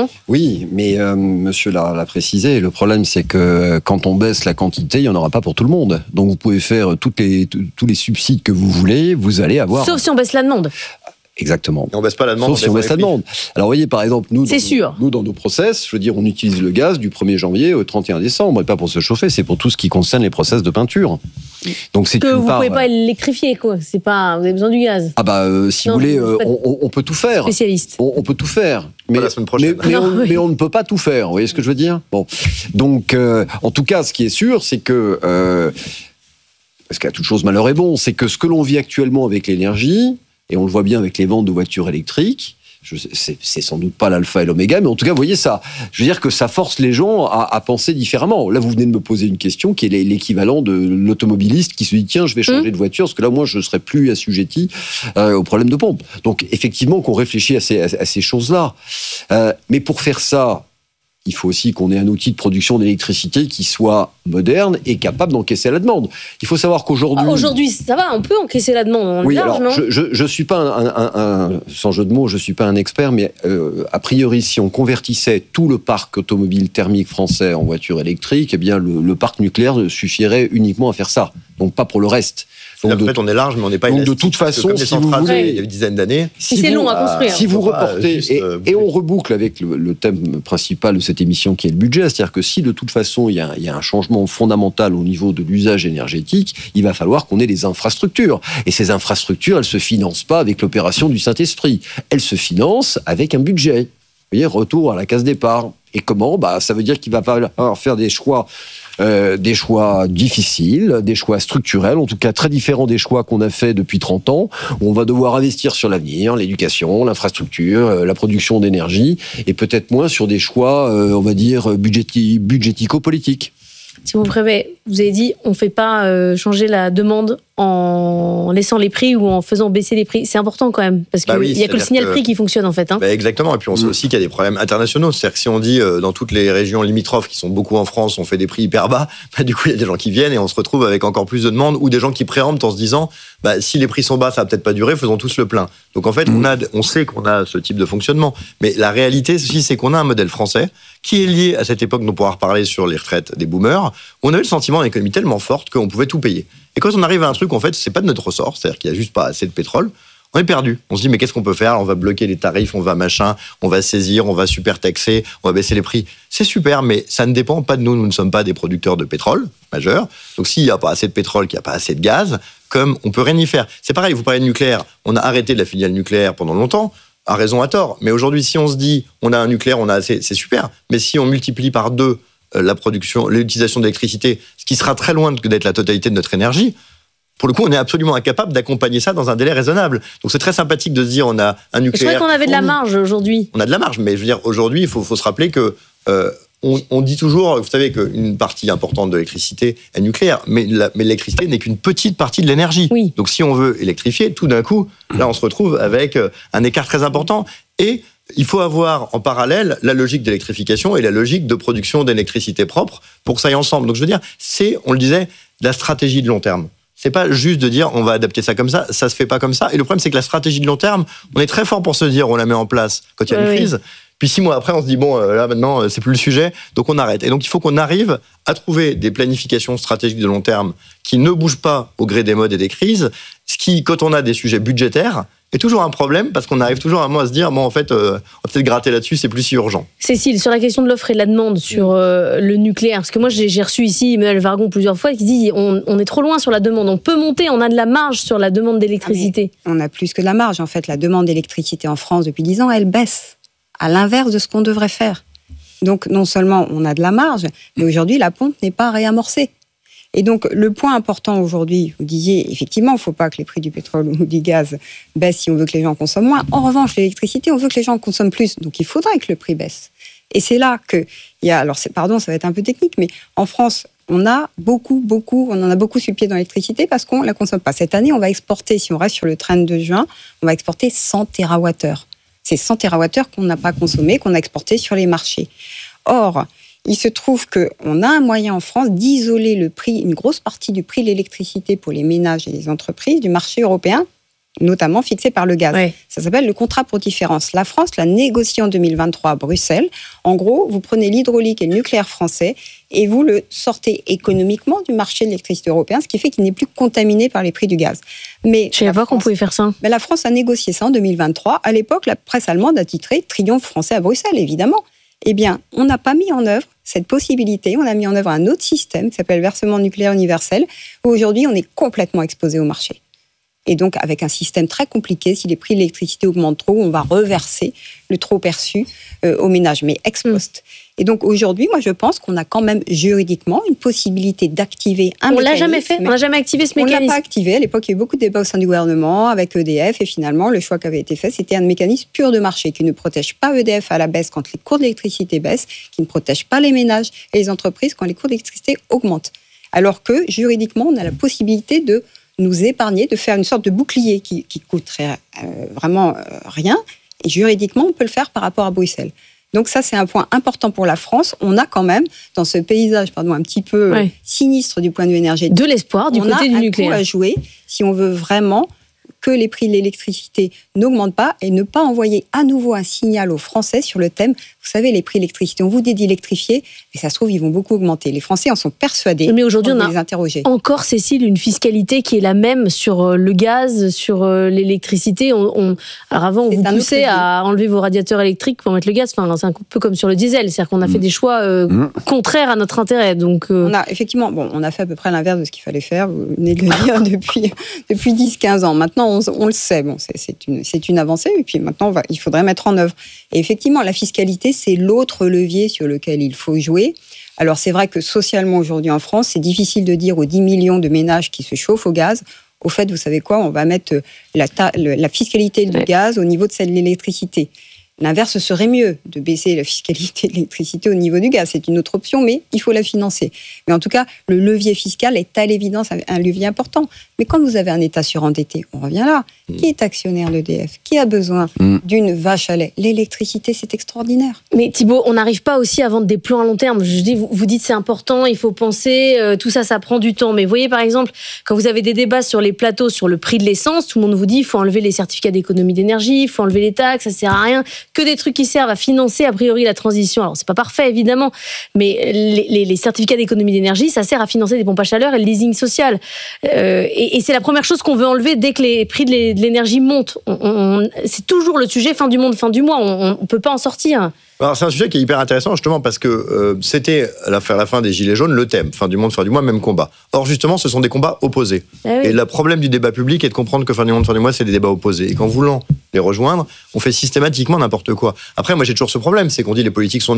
[SPEAKER 1] Oui, mais euh, monsieur l'a, l'a précisé, le problème c'est que quand on baisse la quantité, il n'y en aura pas pour tout le monde. Donc vous pouvez faire toutes les, t- tous les subsides que vous voulez, vous allez avoir...
[SPEAKER 2] Sauf si on baisse la demande.
[SPEAKER 1] Exactement.
[SPEAKER 3] Et on baisse pas la demande.
[SPEAKER 1] Sauf si on baisse la demande. Alors, vous voyez, par exemple, nous,
[SPEAKER 2] C'est
[SPEAKER 1] dans,
[SPEAKER 2] sûr.
[SPEAKER 1] nous, dans nos process, je veux dire, on utilise le gaz du premier janvier au trente et un décembre, et pas pour se chauffer, c'est pour tout ce qui concerne les process de peinture. Donc, c'est
[SPEAKER 2] Que
[SPEAKER 1] une
[SPEAKER 2] vous ne
[SPEAKER 1] part...
[SPEAKER 2] pouvez pas électrifier, quoi. C'est pas... Vous avez besoin du gaz.
[SPEAKER 1] Ah bah, euh, si
[SPEAKER 2] Non,
[SPEAKER 1] vous voulez,
[SPEAKER 2] vous
[SPEAKER 1] euh,
[SPEAKER 2] faites-
[SPEAKER 1] on, on- on peut tout faire.
[SPEAKER 2] Spécialiste.
[SPEAKER 1] On, on peut tout faire. Mais,
[SPEAKER 3] Pas la semaine prochaine.
[SPEAKER 1] mais, mais
[SPEAKER 2] Non,
[SPEAKER 1] on,
[SPEAKER 2] oui.
[SPEAKER 1] mais on ne peut pas tout faire. Vous voyez ce que je veux dire ? Bon. Donc, euh, en tout cas, ce qui est sûr, c'est que... Euh, parce qu'à toute chose, malheur est bon. C'est que ce que l'on vit actuellement avec l'énergie, et on le voit bien avec les ventes de voitures électriques, je sais, c'est, c'est sans doute pas l'alpha et l'oméga, mais en tout cas, vous voyez ça. Je veux dire que ça force les gens à, à penser différemment. Là, vous venez de me poser une question qui est l'équivalent de l'automobiliste qui se dit tiens, je vais changer
[SPEAKER 2] Mmh.
[SPEAKER 1] de voiture, parce que là, moi, je serai plus assujetti euh, au problème de pompe. Donc, effectivement, qu'on réfléchit à ces, à, à ces choses-là. Euh, mais pour faire ça, il faut aussi qu'on ait un outil de production d'électricité qui soit moderne et capable d'encaisser la demande. Il faut savoir qu'aujourd'hui...
[SPEAKER 2] Ah, aujourd'hui, ça va, on peut encaisser la demande. On
[SPEAKER 1] Oui,
[SPEAKER 2] est large,
[SPEAKER 1] alors,
[SPEAKER 2] non
[SPEAKER 1] je, je, je suis pas un, un- un- un- sans jeu de mots, je suis pas un expert, mais euh, a priori, si on convertissait tout le parc automobile thermique français en voitures électriques, eh bien, le, le parc nucléaire suffirait uniquement à faire ça. Donc, pas pour le reste. Donc,
[SPEAKER 3] En
[SPEAKER 1] de,
[SPEAKER 3] fait, on est large, mais on n'est pas
[SPEAKER 1] donc, de
[SPEAKER 3] élastique,
[SPEAKER 1] toute
[SPEAKER 3] parce que
[SPEAKER 1] façon,
[SPEAKER 3] comme les
[SPEAKER 1] si vous
[SPEAKER 3] centrales,
[SPEAKER 1] voulez-
[SPEAKER 3] il y a une dizaine d'années.
[SPEAKER 2] Si c'est
[SPEAKER 1] vous-
[SPEAKER 2] long à construire.
[SPEAKER 1] Si vous
[SPEAKER 3] Faut pas
[SPEAKER 1] reportez,
[SPEAKER 3] juste,
[SPEAKER 1] et,
[SPEAKER 3] euh,
[SPEAKER 1] et on reboucle avec le, le thème principal de cette émission qui est le budget, c'est-à-dire que si de toute façon il y, a, il y a un changement fondamental au niveau de l'usage énergétique, il va falloir qu'on ait des infrastructures. Et ces infrastructures, elles ne se financent pas avec l'opération du Saint-Esprit. Elles se financent avec un budget. Vous voyez, retour à la case départ. Et comment ? Bah, ça veut dire qu'il va falloir faire des choix. Euh, des choix difficiles, des choix structurels, en tout cas très différents des choix qu'on a fait depuis trente ans, où on va devoir investir sur l'avenir, l'éducation, l'infrastructure, euh, la production d'énergie, et peut-être moins sur des choix, euh, on va dire, budgéti- budgético-politiques.
[SPEAKER 2] Si vous préférez, vous avez dit, on ne fait pas euh, changer la demande en laissant les prix ou en faisant baisser les prix. C'est important quand même, parce qu'il
[SPEAKER 3] Bah oui,
[SPEAKER 2] n'y a que le
[SPEAKER 3] c'est-à-dire
[SPEAKER 2] signal
[SPEAKER 3] que-
[SPEAKER 2] prix qui fonctionne en fait. Hein.
[SPEAKER 3] Bah, exactement. Et puis on sait
[SPEAKER 1] Mm.
[SPEAKER 3] aussi qu'il y a des problèmes internationaux. C'est-à-dire que si on dit euh, dans toutes les régions limitrophes, qui sont beaucoup en France, on fait des prix hyper bas, bah, du coup il y a des gens qui viennent et on se retrouve avec encore plus de demandes ou des gens qui préemptent en se disant bah, si les prix sont bas, ça va peut-être pas durer, faisons tous le plein. Donc en fait,
[SPEAKER 1] Mm.
[SPEAKER 3] on, a, on sait qu'on a ce type de fonctionnement. Mais la réalité aussi, c'est qu'on a un modèle français qui est lié à cette époque dont on pourra reparler sur les retraites des boomers. On a eu le sentiment d'une économie tellement forte qu'on pouvait tout payer. Et quand on arrive à un truc, en fait, c'est pas de notre ressort, c'est-à-dire qu'il y a juste pas assez de pétrole. On est perdu. On se dit, mais qu'est-ce qu'on peut faire ? On va bloquer les tarifs, on va machin, on va saisir, on va super taxer, on va baisser les prix. C'est super, mais ça ne dépend pas de nous. Nous ne sommes pas des producteurs de pétrole majeurs. Donc, s'il n'y a pas assez de pétrole, qu'il n'y a pas assez de gaz, comme on peut rien y faire. C'est pareil, vous parlez de nucléaire. On a arrêté de la filiale nucléaire pendant longtemps, à raison, à tort. Mais aujourd'hui, si on se dit, on a un nucléaire, on a assez, c'est super. Mais si on multiplie par deux euh, la production, l'utilisation d'électricité, ce qui sera très loin d'être la totalité de notre énergie, pour le coup, on est absolument incapable d'accompagner ça dans un délai raisonnable. Donc c'est très sympathique de se dire on a un
[SPEAKER 2] Je
[SPEAKER 3] nucléaire.
[SPEAKER 2] croyais qu'on avait de la
[SPEAKER 3] fourni.
[SPEAKER 2] marge aujourd'hui.
[SPEAKER 3] On a de la marge, mais je veux dire aujourd'hui, il faut, faut se rappeler que euh, on, on dit toujours, vous savez qu'une partie importante de l'électricité est nucléaire, mais, la, mais l'électricité n'est qu'une petite partie de l'énergie.
[SPEAKER 2] Oui.
[SPEAKER 3] Donc si on veut électrifier, tout d'un coup, là on se retrouve avec un écart très important. Et il faut avoir en parallèle la logique d'électrification et la logique de production d'électricité propre pour que ça aille ensemble. Donc je veux dire, c'est, on le disait, de la stratégie de long terme. C'est pas juste de dire on va adapter ça comme ça, ça se fait pas comme ça. Et le problème, c'est que la stratégie de long terme, on est très fort pour se dire on la met en place quand il y a une
[SPEAKER 2] oui,
[SPEAKER 3] crise.
[SPEAKER 2] Oui.
[SPEAKER 3] Puis six mois après, on se dit bon, là maintenant, c'est plus le sujet, donc on arrête. Et donc il faut qu'on arrive à trouver des planifications stratégiques de long terme qui ne bougent pas au gré des modes et des crises. Ce qui, quand on a des sujets budgétaires, est toujours un problème parce qu'on arrive toujours à, moi, à se dire bon, en fait, euh, on va peut-être gratter là-dessus, c'est plus si urgent.
[SPEAKER 2] Cécile, sur la question de l'offre et de la demande sur euh, le nucléaire, parce que moi j'ai, j'ai reçu ici Emmanuel Vargon plusieurs fois qui dit on, on est trop loin sur la demande, on peut monter, on a de la marge sur la demande d'électricité.
[SPEAKER 4] Ah, on a plus que de la marge. En fait, la demande d'électricité en France depuis dix ans, elle baisse, à l'inverse de ce qu'on devrait faire. Donc non seulement on a de la marge, mais aujourd'hui la pompe n'est pas réamorcée. Et donc, le point important aujourd'hui, vous disiez, effectivement, il ne faut pas que les prix du pétrole ou du gaz baissent si on veut que les gens consomment moins. En revanche, l'électricité, on veut que les gens consomment plus. Donc, il faudrait que le prix baisse. Et c'est là qu'il y a... Alors, c'est, pardon, ça va être un peu technique, mais en France, on a beaucoup, beaucoup, on en a beaucoup sur le pied dans l'électricité parce qu'on ne la consomme pas. Cette année, on va exporter, si on reste sur le trend de juin, on va exporter cent térawattheures. C'est cent térawattheures qu'on n'a pas consommé, qu'on a exporté sur les marchés. Or, il se trouve qu'on a un moyen en France d'isoler le prix, une grosse partie du prix de l'électricité pour les ménages et les entreprises du marché européen, notamment fixé par le gaz. Ouais. Ça s'appelle le contrat pour différence. La France l'a négocié en deux mille vingt-trois à Bruxelles. En gros, vous prenez l'hydraulique et le nucléaire français et vous le sortez économiquement du marché de l'électricité européen, ce qui fait qu'il n'est plus contaminé par les prix du gaz. Mais
[SPEAKER 2] je ne savais pas qu'on pouvait faire ça.
[SPEAKER 4] Mais la France a négocié ça en deux mille vingt-trois. À l'époque, la presse allemande a titré « Triomphe français à Bruxelles », évidemment. Eh bien, on n'a pas mis en œuvre cette possibilité. On a mis en œuvre un autre système qui s'appelle versement nucléaire universel, où aujourd'hui, on est complètement exposé au marché. Et donc, avec un système très compliqué, si les prix de l'électricité augmentent trop, on va reverser le trop perçu euh, aux ménages, mais ex post. Mmh. Et donc, aujourd'hui, moi, je pense qu'on a quand même juridiquement une possibilité d'activer un
[SPEAKER 2] on
[SPEAKER 4] mécanisme. On
[SPEAKER 2] l'a jamais fait, on n'a jamais activé ce mécanisme.
[SPEAKER 4] On ne l'a pas activé. À l'époque, il y a eu beaucoup de débats au sein du gouvernement avec E D F, et finalement, le choix qui avait été fait, c'était un mécanisme pur de marché qui ne protège pas E D F à la baisse quand les cours de l'électricité baissent, qui ne protège pas les ménages et les entreprises quand les cours d'électricité augmentent. Alors que, juridiquement, on a la possibilité de nous épargner, de faire une sorte de bouclier qui, qui coûterait euh, vraiment euh, rien. Et juridiquement, on peut le faire par rapport à Bruxelles. Donc ça, c'est un point important pour la France. On a quand même, dans ce paysage pardon, un petit peu ouais. sinistre du point de vue énergétique,
[SPEAKER 2] de l'espoir du côté du nucléaire.
[SPEAKER 4] On a un coup à jouer si on veut vraiment que les prix de l'électricité n'augmentent pas et ne pas envoyer à nouveau un signal aux Français sur le thème. Vous savez, les prix de l'électricité, on vous dit d'électrifier, mais ça se trouve, ils vont beaucoup augmenter. Les Français en sont persuadés.
[SPEAKER 2] Mais aujourd'hui, on, on a
[SPEAKER 4] les interroger.
[SPEAKER 2] encore, Cécile, une fiscalité qui est la même sur le gaz, sur l'électricité. On, on... Alors avant, on c'est vous poussait à enlever vos radiateurs électriques pour mettre le gaz. Enfin, c'est un peu comme sur le diesel. C'est-à-dire qu'on a mmh. fait des choix euh, mmh. contraires à notre intérêt. Donc, euh...
[SPEAKER 4] on a effectivement, bon, on a fait à peu près l'inverse de ce qu'il fallait faire. Vous venez de le dire depuis, depuis dix quinze ans. Maintenant, On, on le sait, bon, c'est, c'est, une, c'est une avancée, et puis maintenant, on va, il faudrait mettre en œuvre. Et effectivement, la fiscalité, c'est l'autre levier sur lequel il faut jouer. Alors, c'est vrai que socialement, aujourd'hui en France, c'est difficile de dire aux dix millions de ménages qui se chauffent au gaz, au fait, vous savez quoi, on va mettre la, ta, la fiscalité du ouais. gaz au niveau de celle de l'électricité. L'inverse serait mieux, de baisser la fiscalité de l'électricité au niveau du gaz. C'est une autre option, mais il faut la financer. Mais en tout cas, le levier fiscal est à l'évidence un levier important. Mais quand vous avez un État surendetté, on revient là. Mmh. Qui est actionnaire d'E D F ? Qui a besoin mmh. d'une vache à lait ? L'électricité, c'est extraordinaire.
[SPEAKER 2] Mais Thibault, on n'arrive pas aussi à vendre des plans à long terme. Je dis, vous, vous dites c'est important, il faut penser, euh, tout ça, ça prend du temps. Mais vous voyez, par exemple, quand vous avez des débats sur les plateaux, sur le prix de l'essence, tout le monde vous dit il faut enlever les certificats d'économie d'énergie, il faut enlever les taxes, ça ne sert à rien. Que des trucs qui servent à financer, a priori, la transition. Alors, c'est pas parfait, évidemment, mais les, les, les certificats d'économie d'énergie, ça sert à financer des pompes à chaleur et le leasing social. Euh, et, et c'est la première chose qu'on veut enlever dès que les prix de, les, de l'énergie montent. On, on, c'est toujours le sujet fin du monde, fin du mois. On ne peut pas en sortir.
[SPEAKER 3] Alors, c'est un sujet qui est hyper intéressant, justement, parce que euh, c'était, à la, à la fin des Gilets jaunes, le thème. Fin du monde, fin du mois, même combat. Or, justement, ce sont des combats opposés. Ah oui. Et le problème du débat public est de comprendre que fin du monde, fin du mois, c'est des débats opposés. Et qu'en voulant les rejoindre, on fait systématiquement n'importe quoi. Après, moi, j'ai toujours ce problème, c'est qu'on dit les politiques sont nuls.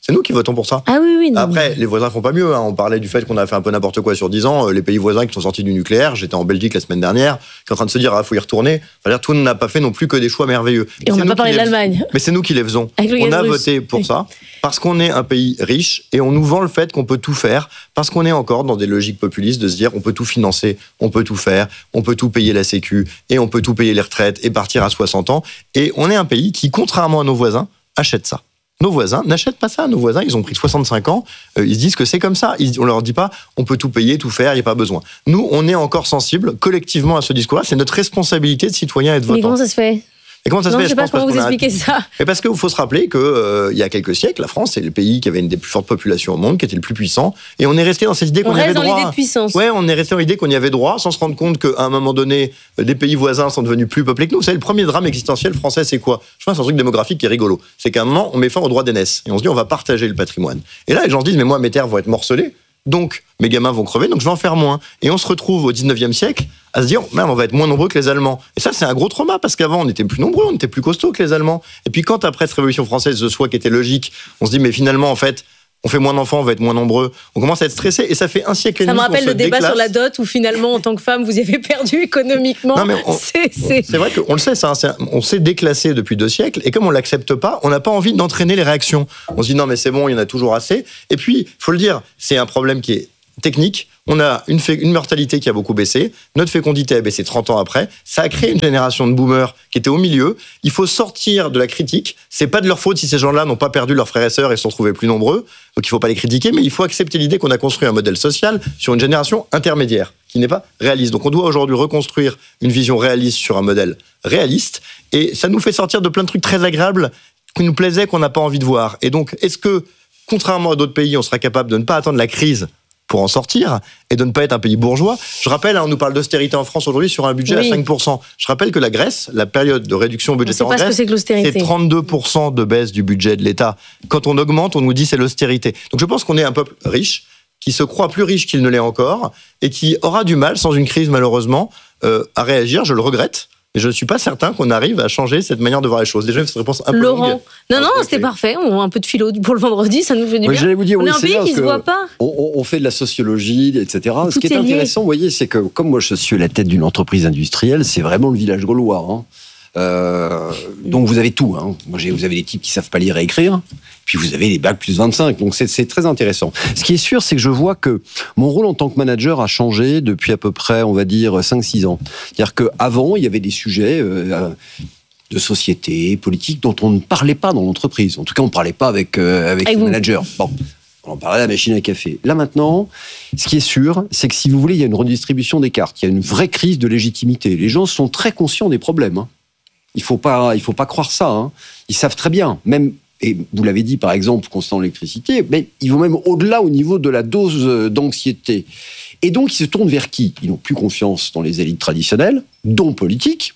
[SPEAKER 3] C'est nous qui votons pour ça.
[SPEAKER 2] Ah oui, oui. Non.
[SPEAKER 3] Après, les voisins font pas mieux. Hein. On parlait du fait qu'on a fait un peu n'importe quoi sur dix ans. Les pays voisins qui sont sortis du nucléaire, j'étais en Belgique la semaine dernière, qui est en train de se dire, ah, faut y retourner. Enfin, tout n'a pas fait non plus que des choix merveilleux.
[SPEAKER 2] Et on n'a pas parlé de l'Allemagne.
[SPEAKER 3] Mais c'est nous qui les faisons. On a voté pour oui. ça parce qu'on est un pays riche et on nous vend le fait qu'on peut tout faire parce qu'on est encore dans des logiques populistes de se dire, on peut tout financer, on peut tout faire, on peut tout payer la sécu et on peut tout payer les retraites et partir à soixante ans. Et on est un pays qui, contrairement à nos voisins, achète ça. Nos voisins n'achètent pas ça. Nos voisins, ils ont pris soixante-cinq ans. Euh, ils se disent que c'est comme ça. Ils, on leur dit pas, on peut tout payer, tout faire, il n'y a pas besoin. Nous, on est encore sensibles collectivement à ce discours-là. C'est notre responsabilité de citoyen et de votant.
[SPEAKER 2] Mais comment ça se fait ?
[SPEAKER 3] Et comment ça
[SPEAKER 2] non,
[SPEAKER 3] se fait
[SPEAKER 2] je ne sais pas comment vous expliquez ça.
[SPEAKER 3] Et parce qu'il faut se rappeler qu'il euh, y a quelques siècles, la France, c'est le pays qui avait une des plus fortes populations au monde, qui était le plus puissant. Et on est resté dans cette idée qu'on
[SPEAKER 2] on
[SPEAKER 3] y avait droit.
[SPEAKER 2] On reste dans l'idée de puissance.
[SPEAKER 3] Ouais, on est resté dans l'idée qu'on y avait droit, sans se rendre compte qu'à un moment donné, des pays voisins sont devenus plus peuplés que nous. Vous savez, le premier drame existentiel français, c'est quoi ? Je pense que c'est un truc démographique qui est rigolo. C'est qu'à un moment, on met fin au droit d'aînesse. Et on se dit, on va partager le patrimoine. Et là, les gens se disent, mais moi, mes terres vont être morcelées. Donc, mes gamins vont crever, donc je vais en faire moins. Et on se retrouve au dix-neuvième siècle à se dire, merde, on va être moins nombreux que les Allemands. Et ça, c'est un gros trauma, parce qu'avant, on était plus nombreux, on était plus costauds que les Allemands. Et puis, quand après cette Révolution française, ce choix qui était logique, on se dit, mais finalement, en fait, on fait moins d'enfants, on va être moins nombreux. On commence à être stressé, et ça fait un siècle et demi.
[SPEAKER 2] Ça me rappelle le débat
[SPEAKER 3] déclasse.
[SPEAKER 2] sur la dot, où finalement, en tant que femme, vous avez perdu économiquement.
[SPEAKER 3] Non, mais on,
[SPEAKER 2] c'est, c'est...
[SPEAKER 3] c'est vrai qu'on le sait, ça, c'est, on s'est déclassé depuis deux siècles, et comme on l'accepte pas, on n'a pas envie d'entraîner les réactions. On se dit, non, mais c'est bon, il y en a toujours assez. Et puis, faut le dire, c'est un problème qui est technique. On a une, fé- une mortalité qui a beaucoup baissé. Notre fécondité a baissé trente ans après. Ça a créé une génération de boomers qui était au milieu. Il faut sortir de la critique. C'est pas de leur faute si ces gens-là n'ont pas perdu leurs frères et sœurs et se sont retrouvés plus nombreux. Donc il faut pas les critiquer, mais il faut accepter l'idée qu'on a construit un modèle social sur une génération intermédiaire qui n'est pas réaliste. Donc on doit aujourd'hui reconstruire une vision réaliste sur un modèle réaliste. Et ça nous fait sortir de plein de trucs très agréables qui nous plaisaient, qu'on n'a pas envie de voir. Et donc, est-ce que, contrairement à d'autres pays, on sera capable de ne pas attendre la crise pour en sortir et de ne pas être un pays bourgeois? Je rappelle, hein, on nous parle d'austérité en France aujourd'hui sur un budget oui. à cinq pour cent. Je rappelle que la Grèce, la période de réduction budgétaire en Grèce,
[SPEAKER 2] c'est,
[SPEAKER 3] c'est trente-deux pour cent de baisse du budget de l'État. Quand on augmente, on nous dit c'est l'austérité. Donc je pense qu'on est un peuple riche, qui se croit plus riche qu'il ne l'est encore, et qui aura du mal, sans une crise malheureusement, euh, à réagir. Je le regrette. Et je ne suis pas certain qu'on arrive à changer cette manière de voir les choses. Déjà, cette réponse un peu
[SPEAKER 2] Laurent.
[SPEAKER 3] longue.
[SPEAKER 2] Non, non, c'était parfait. On a un peu de philo pour le vendredi, ça nous fait du
[SPEAKER 1] oui,
[SPEAKER 2] bien.
[SPEAKER 1] J'allais vous dire,
[SPEAKER 2] on
[SPEAKER 1] oui,
[SPEAKER 2] est un pays qui ne se voit pas.
[SPEAKER 1] On, on fait de la sociologie, et cetera.
[SPEAKER 2] Tout
[SPEAKER 1] Ce qui est,
[SPEAKER 2] est
[SPEAKER 1] intéressant, vous voyez, c'est que comme moi je suis à la tête d'une entreprise industrielle, c'est vraiment le village gaulois. Hein. Euh, donc vous avez tout. Hein. Moi, j'ai, vous avez des types qui savent pas lire et écrire. Puis vous avez les bacs plus vingt-cinq, donc c'est, c'est très intéressant. Ce qui est sûr, c'est que je vois que mon rôle en tant que manager a changé depuis à peu près, on va dire, cinq six ans. C'est-à-dire qu'avant, il y avait des sujets euh, de société, politique, dont on ne parlait pas dans l'entreprise. En tout cas, on ne parlait pas avec, euh, avec, avec les managers. Bon, on en parlait à la machine à café. Là maintenant, ce qui est sûr, c'est que si vous voulez, il y a une redistribution des cartes. Il y a une vraie crise de légitimité. Les gens sont très conscients des problèmes. Hein. Il ne faut pas, il faut pas croire ça. Hein. Ils savent très bien, même... Et vous l'avez dit, par exemple, concernant l'électricité, mais ils vont même au-delà au niveau de la dose d'anxiété. Et donc, ils se tournent vers qui ? Ils n'ont plus confiance dans les élites traditionnelles, dont politiques,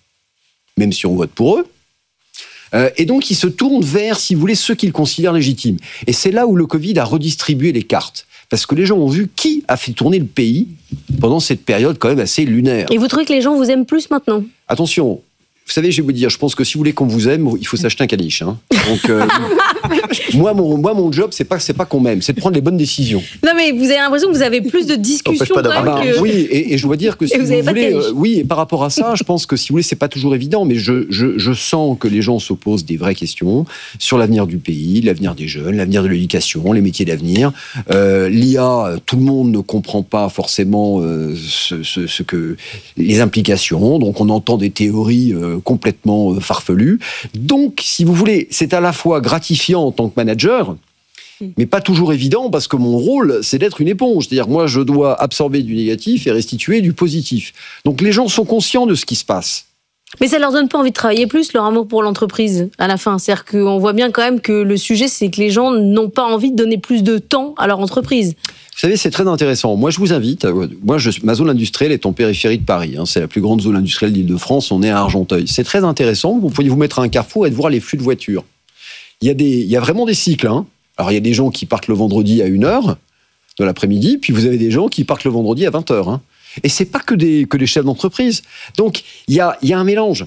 [SPEAKER 1] même si on vote pour eux. Euh, et donc, ils se tournent vers, si vous voulez, ceux qu'ils considèrent légitimes. Et c'est là où le Covid a redistribué les cartes. Parce que les gens ont vu qui a fait tourner le pays pendant cette période quand même assez lunaire.
[SPEAKER 2] Et vous trouvez que les gens vous aiment plus maintenant ?
[SPEAKER 1] Attention. Vous savez, je vais vous dire, je pense que si vous voulez qu'on vous aime, il faut s'acheter un caniche. Hein. Donc, euh, moi, mon, moi, mon job, c'est pas, c'est pas qu'on m'aime, c'est de prendre les bonnes décisions.
[SPEAKER 2] Non, mais vous avez l'impression que vous avez plus de discussions quand même
[SPEAKER 1] bah,
[SPEAKER 2] que...
[SPEAKER 1] Oui, et, et je dois dire que si vous, vous voulez, euh, oui, et par rapport à ça, je pense que si vous voulez, c'est pas toujours évident, mais je, je, je sens que les gens se posent des vraies questions sur l'avenir du pays, l'avenir des jeunes, l'avenir de l'éducation, les métiers d'avenir. Euh, L'I A, tout le monde ne comprend pas forcément euh, ce, ce, ce que les implications. Donc, on entend des théories euh, complètement farfelu. Donc, si vous voulez, c'est à la fois gratifiant en tant que manager, mais pas toujours évident, parce que mon rôle, c'est d'être une éponge. C'est-à-dire, moi, je dois absorber du négatif et restituer du positif. Donc, les gens sont conscients de ce qui se passe.
[SPEAKER 2] Mais ça leur donne pas envie de travailler plus, leur amour pour l'entreprise, à la fin. C'est-à-dire qu'on voit bien quand même que le sujet, c'est que les gens n'ont pas envie de donner plus de temps à leur entreprise.
[SPEAKER 1] Vous savez, c'est très intéressant. Moi, je vous invite. Moi, je, ma zone industrielle est en périphérie de Paris. Hein. C'est la plus grande zone industrielle d'Île-de-France. On est à Argenteuil. C'est très intéressant. Vous pouvez vous mettre à un carrefour et de voir les flux de voitures. Il y a, des, il y a vraiment des cycles. Hein. Alors, il y a des gens qui partent le vendredi à une heure de l'après-midi, puis vous avez des gens qui partent le vendredi à vingt heures. Hein. Et c'est pas que des, que des chefs d'entreprise. Donc, il y a, il y a un mélange.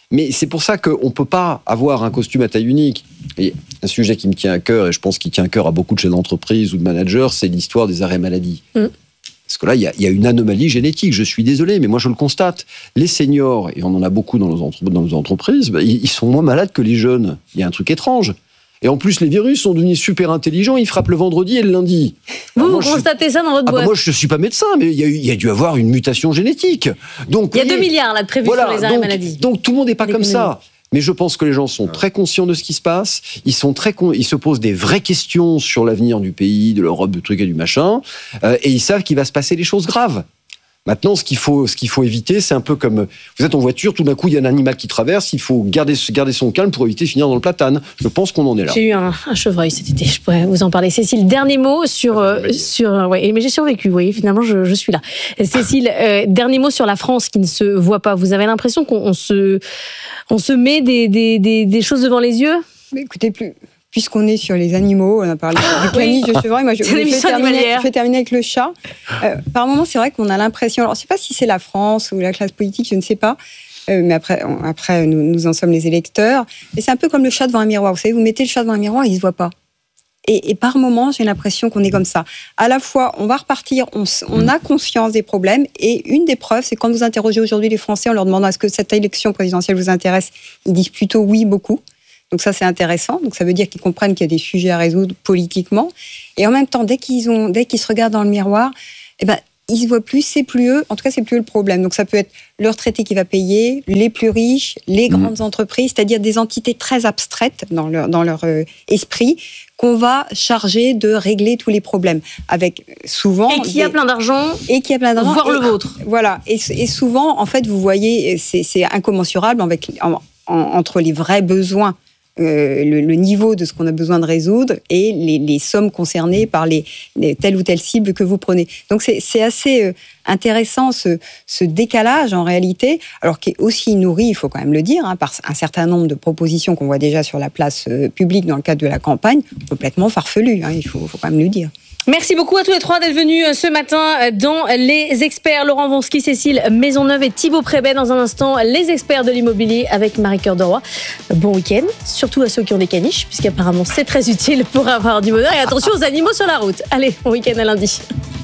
[SPEAKER 1] Mais c'est pour ça qu'on ne peut pas avoir un costume à taille unique. Et un sujet qui me tient à cœur, et je pense qu'il tient à cœur à beaucoup de chefs d'entreprise ou de managers, c'est l'histoire des arrêts maladie. Mmh. Parce que là, il y, y a une anomalie génétique. Je suis désolé, mais moi, je le constate. Les seniors, et on en a beaucoup dans nos, entre, dans nos entreprises, bah, ils, ils sont moins malades que les jeunes. Il y a un truc étrange. Et en plus, les virus sont devenus super intelligents. Ils frappent le vendredi et le lundi.
[SPEAKER 2] Vous, Alors, vous constatez suis... ça dans votre
[SPEAKER 1] ah
[SPEAKER 2] boîte
[SPEAKER 1] bah Moi, je ne suis pas médecin, mais il y, a eu, il y a dû avoir une mutation génétique. Donc,
[SPEAKER 2] il y a deux milliards là, de prévus
[SPEAKER 1] voilà,
[SPEAKER 2] sur les arrêts
[SPEAKER 1] donc,
[SPEAKER 2] maladie.
[SPEAKER 1] Donc, tout le monde n'est pas comme ça. Mais je pense que les gens sont très conscients de ce qui se passe. Ils, sont très con... ils se posent des vraies questions sur l'avenir du pays, de l'Europe, du truc et du machin. Euh, et ils savent qu'il va se passer des choses graves. Maintenant, ce qu'il faut, ce qu'il faut éviter, c'est un peu comme vous êtes en voiture, tout d'un coup, il y a un animal qui traverse, il faut garder, garder son calme pour éviter de finir dans le platane. Je pense qu'on en est là.
[SPEAKER 2] J'ai eu un, un chevreuil cet été, je pourrais vous en parler. Cécile, dernier mot sur... Euh, sur euh, ouais, mais j'ai survécu, vous voyez, finalement, je, je suis là. Cécile, euh, dernier mot sur la France qui ne se voit pas. Vous avez l'impression qu'on on se, on se met des, des, des, des choses devant les yeux ?
[SPEAKER 4] Mais écoutez, plus... Puisqu'on est sur les animaux, on a parlé du caniche de chevreuil, moi je, je, vais terminer, je vais terminer avec le chat. Euh, par moments, c'est vrai qu'on a l'impression, alors je ne sais pas si c'est la France ou la classe politique, je ne sais pas, euh, mais après, on, après nous, nous en sommes les électeurs, et c'est un peu comme le chat devant un miroir. Vous savez, vous mettez le chat devant un miroir, il ne se voit pas. Et, et par moments, j'ai l'impression qu'on est comme ça. À la fois, on va repartir, on, on a conscience des problèmes, et une des preuves, c'est quand vous interrogez aujourd'hui les Français en leur demandant est-ce que cette élection présidentielle vous intéresse, ils disent plutôt oui, beaucoup. Donc ça, c'est intéressant. Donc ça veut dire qu'ils comprennent qu'il y a des sujets à résoudre politiquement. Et en même temps, dès qu'ils ont, dès qu'ils se regardent dans le miroir, eh ben, ils se voient plus, c'est plus eux. En tout cas, c'est plus eux le problème. Donc ça peut être le retraité qui va payer, les plus riches, les grandes mmh. entreprises, c'est-à-dire des entités très abstraites dans leur, dans leur euh, esprit, qu'on va charger de régler tous les problèmes. Avec souvent...
[SPEAKER 2] Et qui des... a plein d'argent.
[SPEAKER 4] Et qui a plein d'argent.
[SPEAKER 2] Voire
[SPEAKER 4] et,
[SPEAKER 2] le vôtre.
[SPEAKER 4] Voilà. Et, et souvent, en fait, vous voyez, c'est, c'est incommensurable avec, en, en, entre les vrais besoins. Euh, le, le niveau de ce qu'on a besoin de résoudre et les, les sommes concernées par les, les telle ou telle cible que vous prenez. Donc c'est, c'est assez euh, intéressant ce, ce décalage en réalité, alors qui est aussi nourri, il faut quand même le dire, hein, par un certain nombre de propositions qu'on voit déjà sur la place euh, publique dans le cadre de la campagne, complètement farfelues, hein, il faut, faut quand même le dire.
[SPEAKER 2] Merci beaucoup à tous les trois d'être venus ce matin dans Les Experts. Laurent Wronski, Cécile Maisonneuve et Thibaut Prébet. Dans un instant, les experts de l'immobilier avec Marie-Cœur de Roy. Bon week-end, surtout à ceux qui ont des caniches, puisqu'apparemment c'est très utile pour avoir du bonheur. Et attention aux animaux sur la route. Allez, bon week-end à lundi.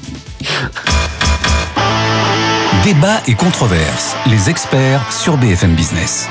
[SPEAKER 5] Débat et controverses. Les experts sur B F M Business.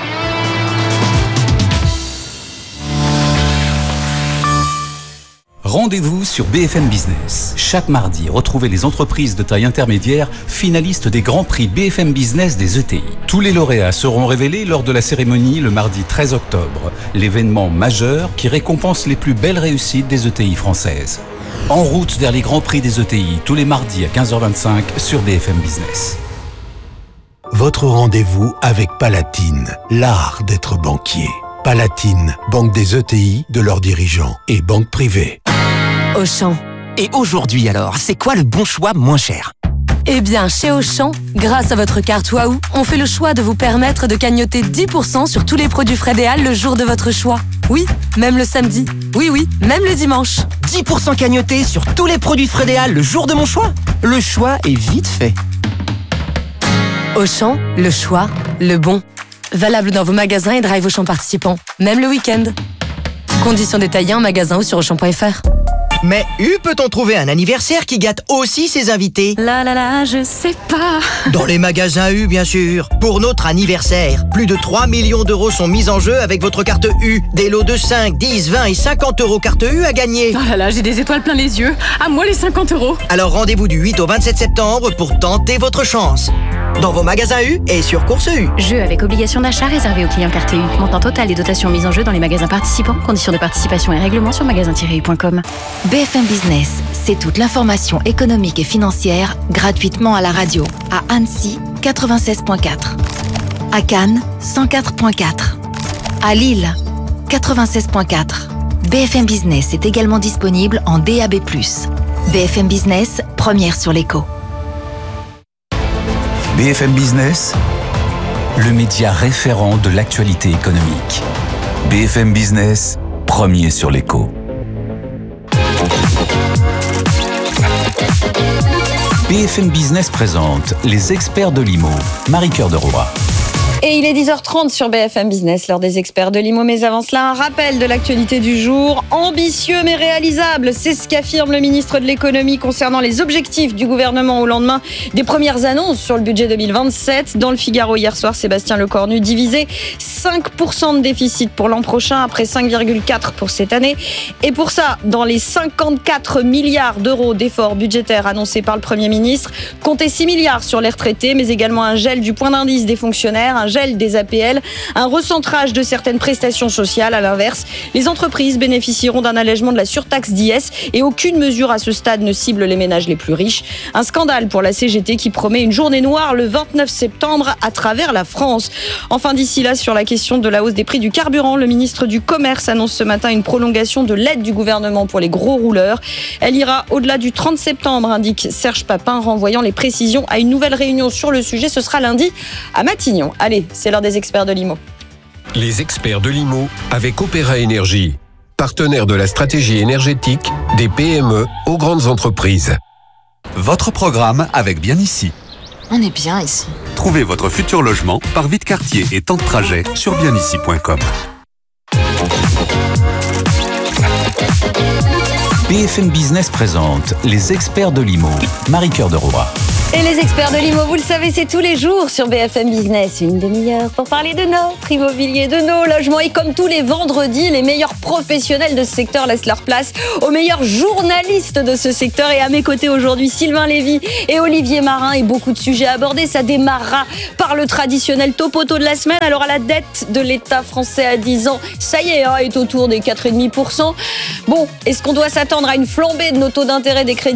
[SPEAKER 5] Rendez-vous sur B F M Business. Chaque mardi, retrouvez les entreprises de taille intermédiaire finalistes des grands prix B F M Business des E T I. Tous les lauréats seront révélés lors de la cérémonie le mardi treize octobre, l'événement majeur qui récompense les plus belles réussites des E T I françaises. En route vers les grands prix des E T I, tous les mardis à quinze heures vingt-cinq sur B F M Business.
[SPEAKER 11] Votre rendez-vous avec Palatine, l'art d'être banquier. Palatine, banque des E T I, de leurs dirigeants et banque privée.
[SPEAKER 12] Auchan. Et aujourd'hui alors, c'est quoi le bon choix moins cher ?
[SPEAKER 13] Eh bien, chez Auchan, grâce à votre carte Waouh, on fait le choix de vous permettre de cagnoter dix pour cent sur tous les produits Frédéal le jour de votre choix. Oui, même le samedi. Oui, oui, même le dimanche.
[SPEAKER 12] dix pour cent cagnotés sur tous les produits Frédéal le jour de mon choix ? Le choix est vite fait.
[SPEAKER 13] Auchan, le choix, le bon. Valable dans vos magasins et drive Auchan participants, même le week-end. Conditions détaillées en magasin ou sur auchan point f r.
[SPEAKER 12] Mais U peut-on trouver un anniversaire qui gâte aussi ses invités ?
[SPEAKER 13] Là là là, je sais pas.
[SPEAKER 12] Dans les magasins U, bien sûr. Pour notre anniversaire, plus de trois millions d'euros sont mis en jeu avec votre carte U. Des lots de cinq, dix, vingt et cinquante euros carte U à gagner.
[SPEAKER 13] Oh là là, j'ai des étoiles plein les yeux. À moi les cinquante euros.
[SPEAKER 12] Alors rendez-vous du huit au vingt-sept septembre pour tenter votre chance. Dans vos magasins U et sur Course U.
[SPEAKER 14] Jeu avec obligation d'achat réservé aux clients carte U. Montant total des dotations mises en jeu dans les magasins participants. Conditions de participation et règlements sur magasin tiret u point com.
[SPEAKER 10] B F M Business, c'est toute l'information économique et financière gratuitement à la radio. À Annecy, quatre-vingt-seize virgule quatre. À Cannes, cent quatre virgule quatre. À Lille, quatre-vingt-seize virgule quatre. B F M Business est également disponible en D A B plus. B F M Business, première sur l'écho.
[SPEAKER 5] B F M Business, le média référent de l'actualité économique. B F M Business, premier sur l'écho. B F M Business présente les experts de l'I M O, Marie-Cœur de Roy.
[SPEAKER 15] Et il est dix heures trente sur B F M Business, l'heure des experts de l'I M O. Mais avant cela, un rappel de l'actualité du jour. Ambitieux mais réalisable, c'est ce qu'affirme le ministre de l'économie concernant les objectifs du gouvernement au lendemain des premières annonces sur le budget deux mille vingt-sept. Dans le Figaro hier soir, Sébastien Lecornu divisait cinq pour cent de déficit pour l'an prochain après cinq virgule quatre pour cette année. Et pour ça, dans les cinquante-quatre milliards d'euros d'efforts budgétaires annoncés par le Premier ministre, comptez six milliards sur les retraités, mais également un gel du point d'indice des fonctionnaires, un gel des A P L, un recentrage de certaines prestations sociales. À l'inverse, les entreprises bénéficieront d'un allègement de la surtaxe d'I S et aucune mesure à ce stade ne cible les ménages les plus riches. Un scandale pour la C G T qui promet une journée noire le vingt-neuf septembre à travers la France. Enfin, d'ici là, sur la question de la hausse des prix du carburant, le ministre du Commerce annonce ce matin une prolongation de l'aide du gouvernement pour les gros rouleurs. Elle ira au-delà du trente septembre, indique Serge Papin, renvoyant les précisions à une nouvelle réunion sur le sujet. Ce sera lundi à Matignon. Allez, c'est l'heure des experts de l'I M O.
[SPEAKER 16] Les experts de l'I M O avec Opéra Énergie, partenaire de la stratégie énergétique des P M E aux grandes entreprises.
[SPEAKER 17] Votre programme avec Bien Ici.
[SPEAKER 18] On est bien ici.
[SPEAKER 17] Trouvez votre futur logement par vie de quartier et temps de trajet sur bien ici point com.
[SPEAKER 5] B F M Business présente les experts de l'I M O. Marie-Cœur de Roy.
[SPEAKER 15] Et les experts de l'I M O, vous le savez, c'est tous les jours sur B F M Business. Une demi-heure pour parler de notre immobilier, de nos logements. Et comme tous les vendredis, les meilleurs professionnels de ce secteur laissent leur place aux meilleurs journalistes de ce secteur. Et à mes côtés aujourd'hui, Sylvain Lévy et Olivier Marin. Et beaucoup de sujets abordés. Ça démarrera par le traditionnel topoto de la semaine. Alors à la dette de l'État français à dix ans, ça y est, hein, est autour des quatre virgule cinq pour cent. Bon, est-ce qu'on doit s'attendre à une flambée de nos taux d'intérêt des crédits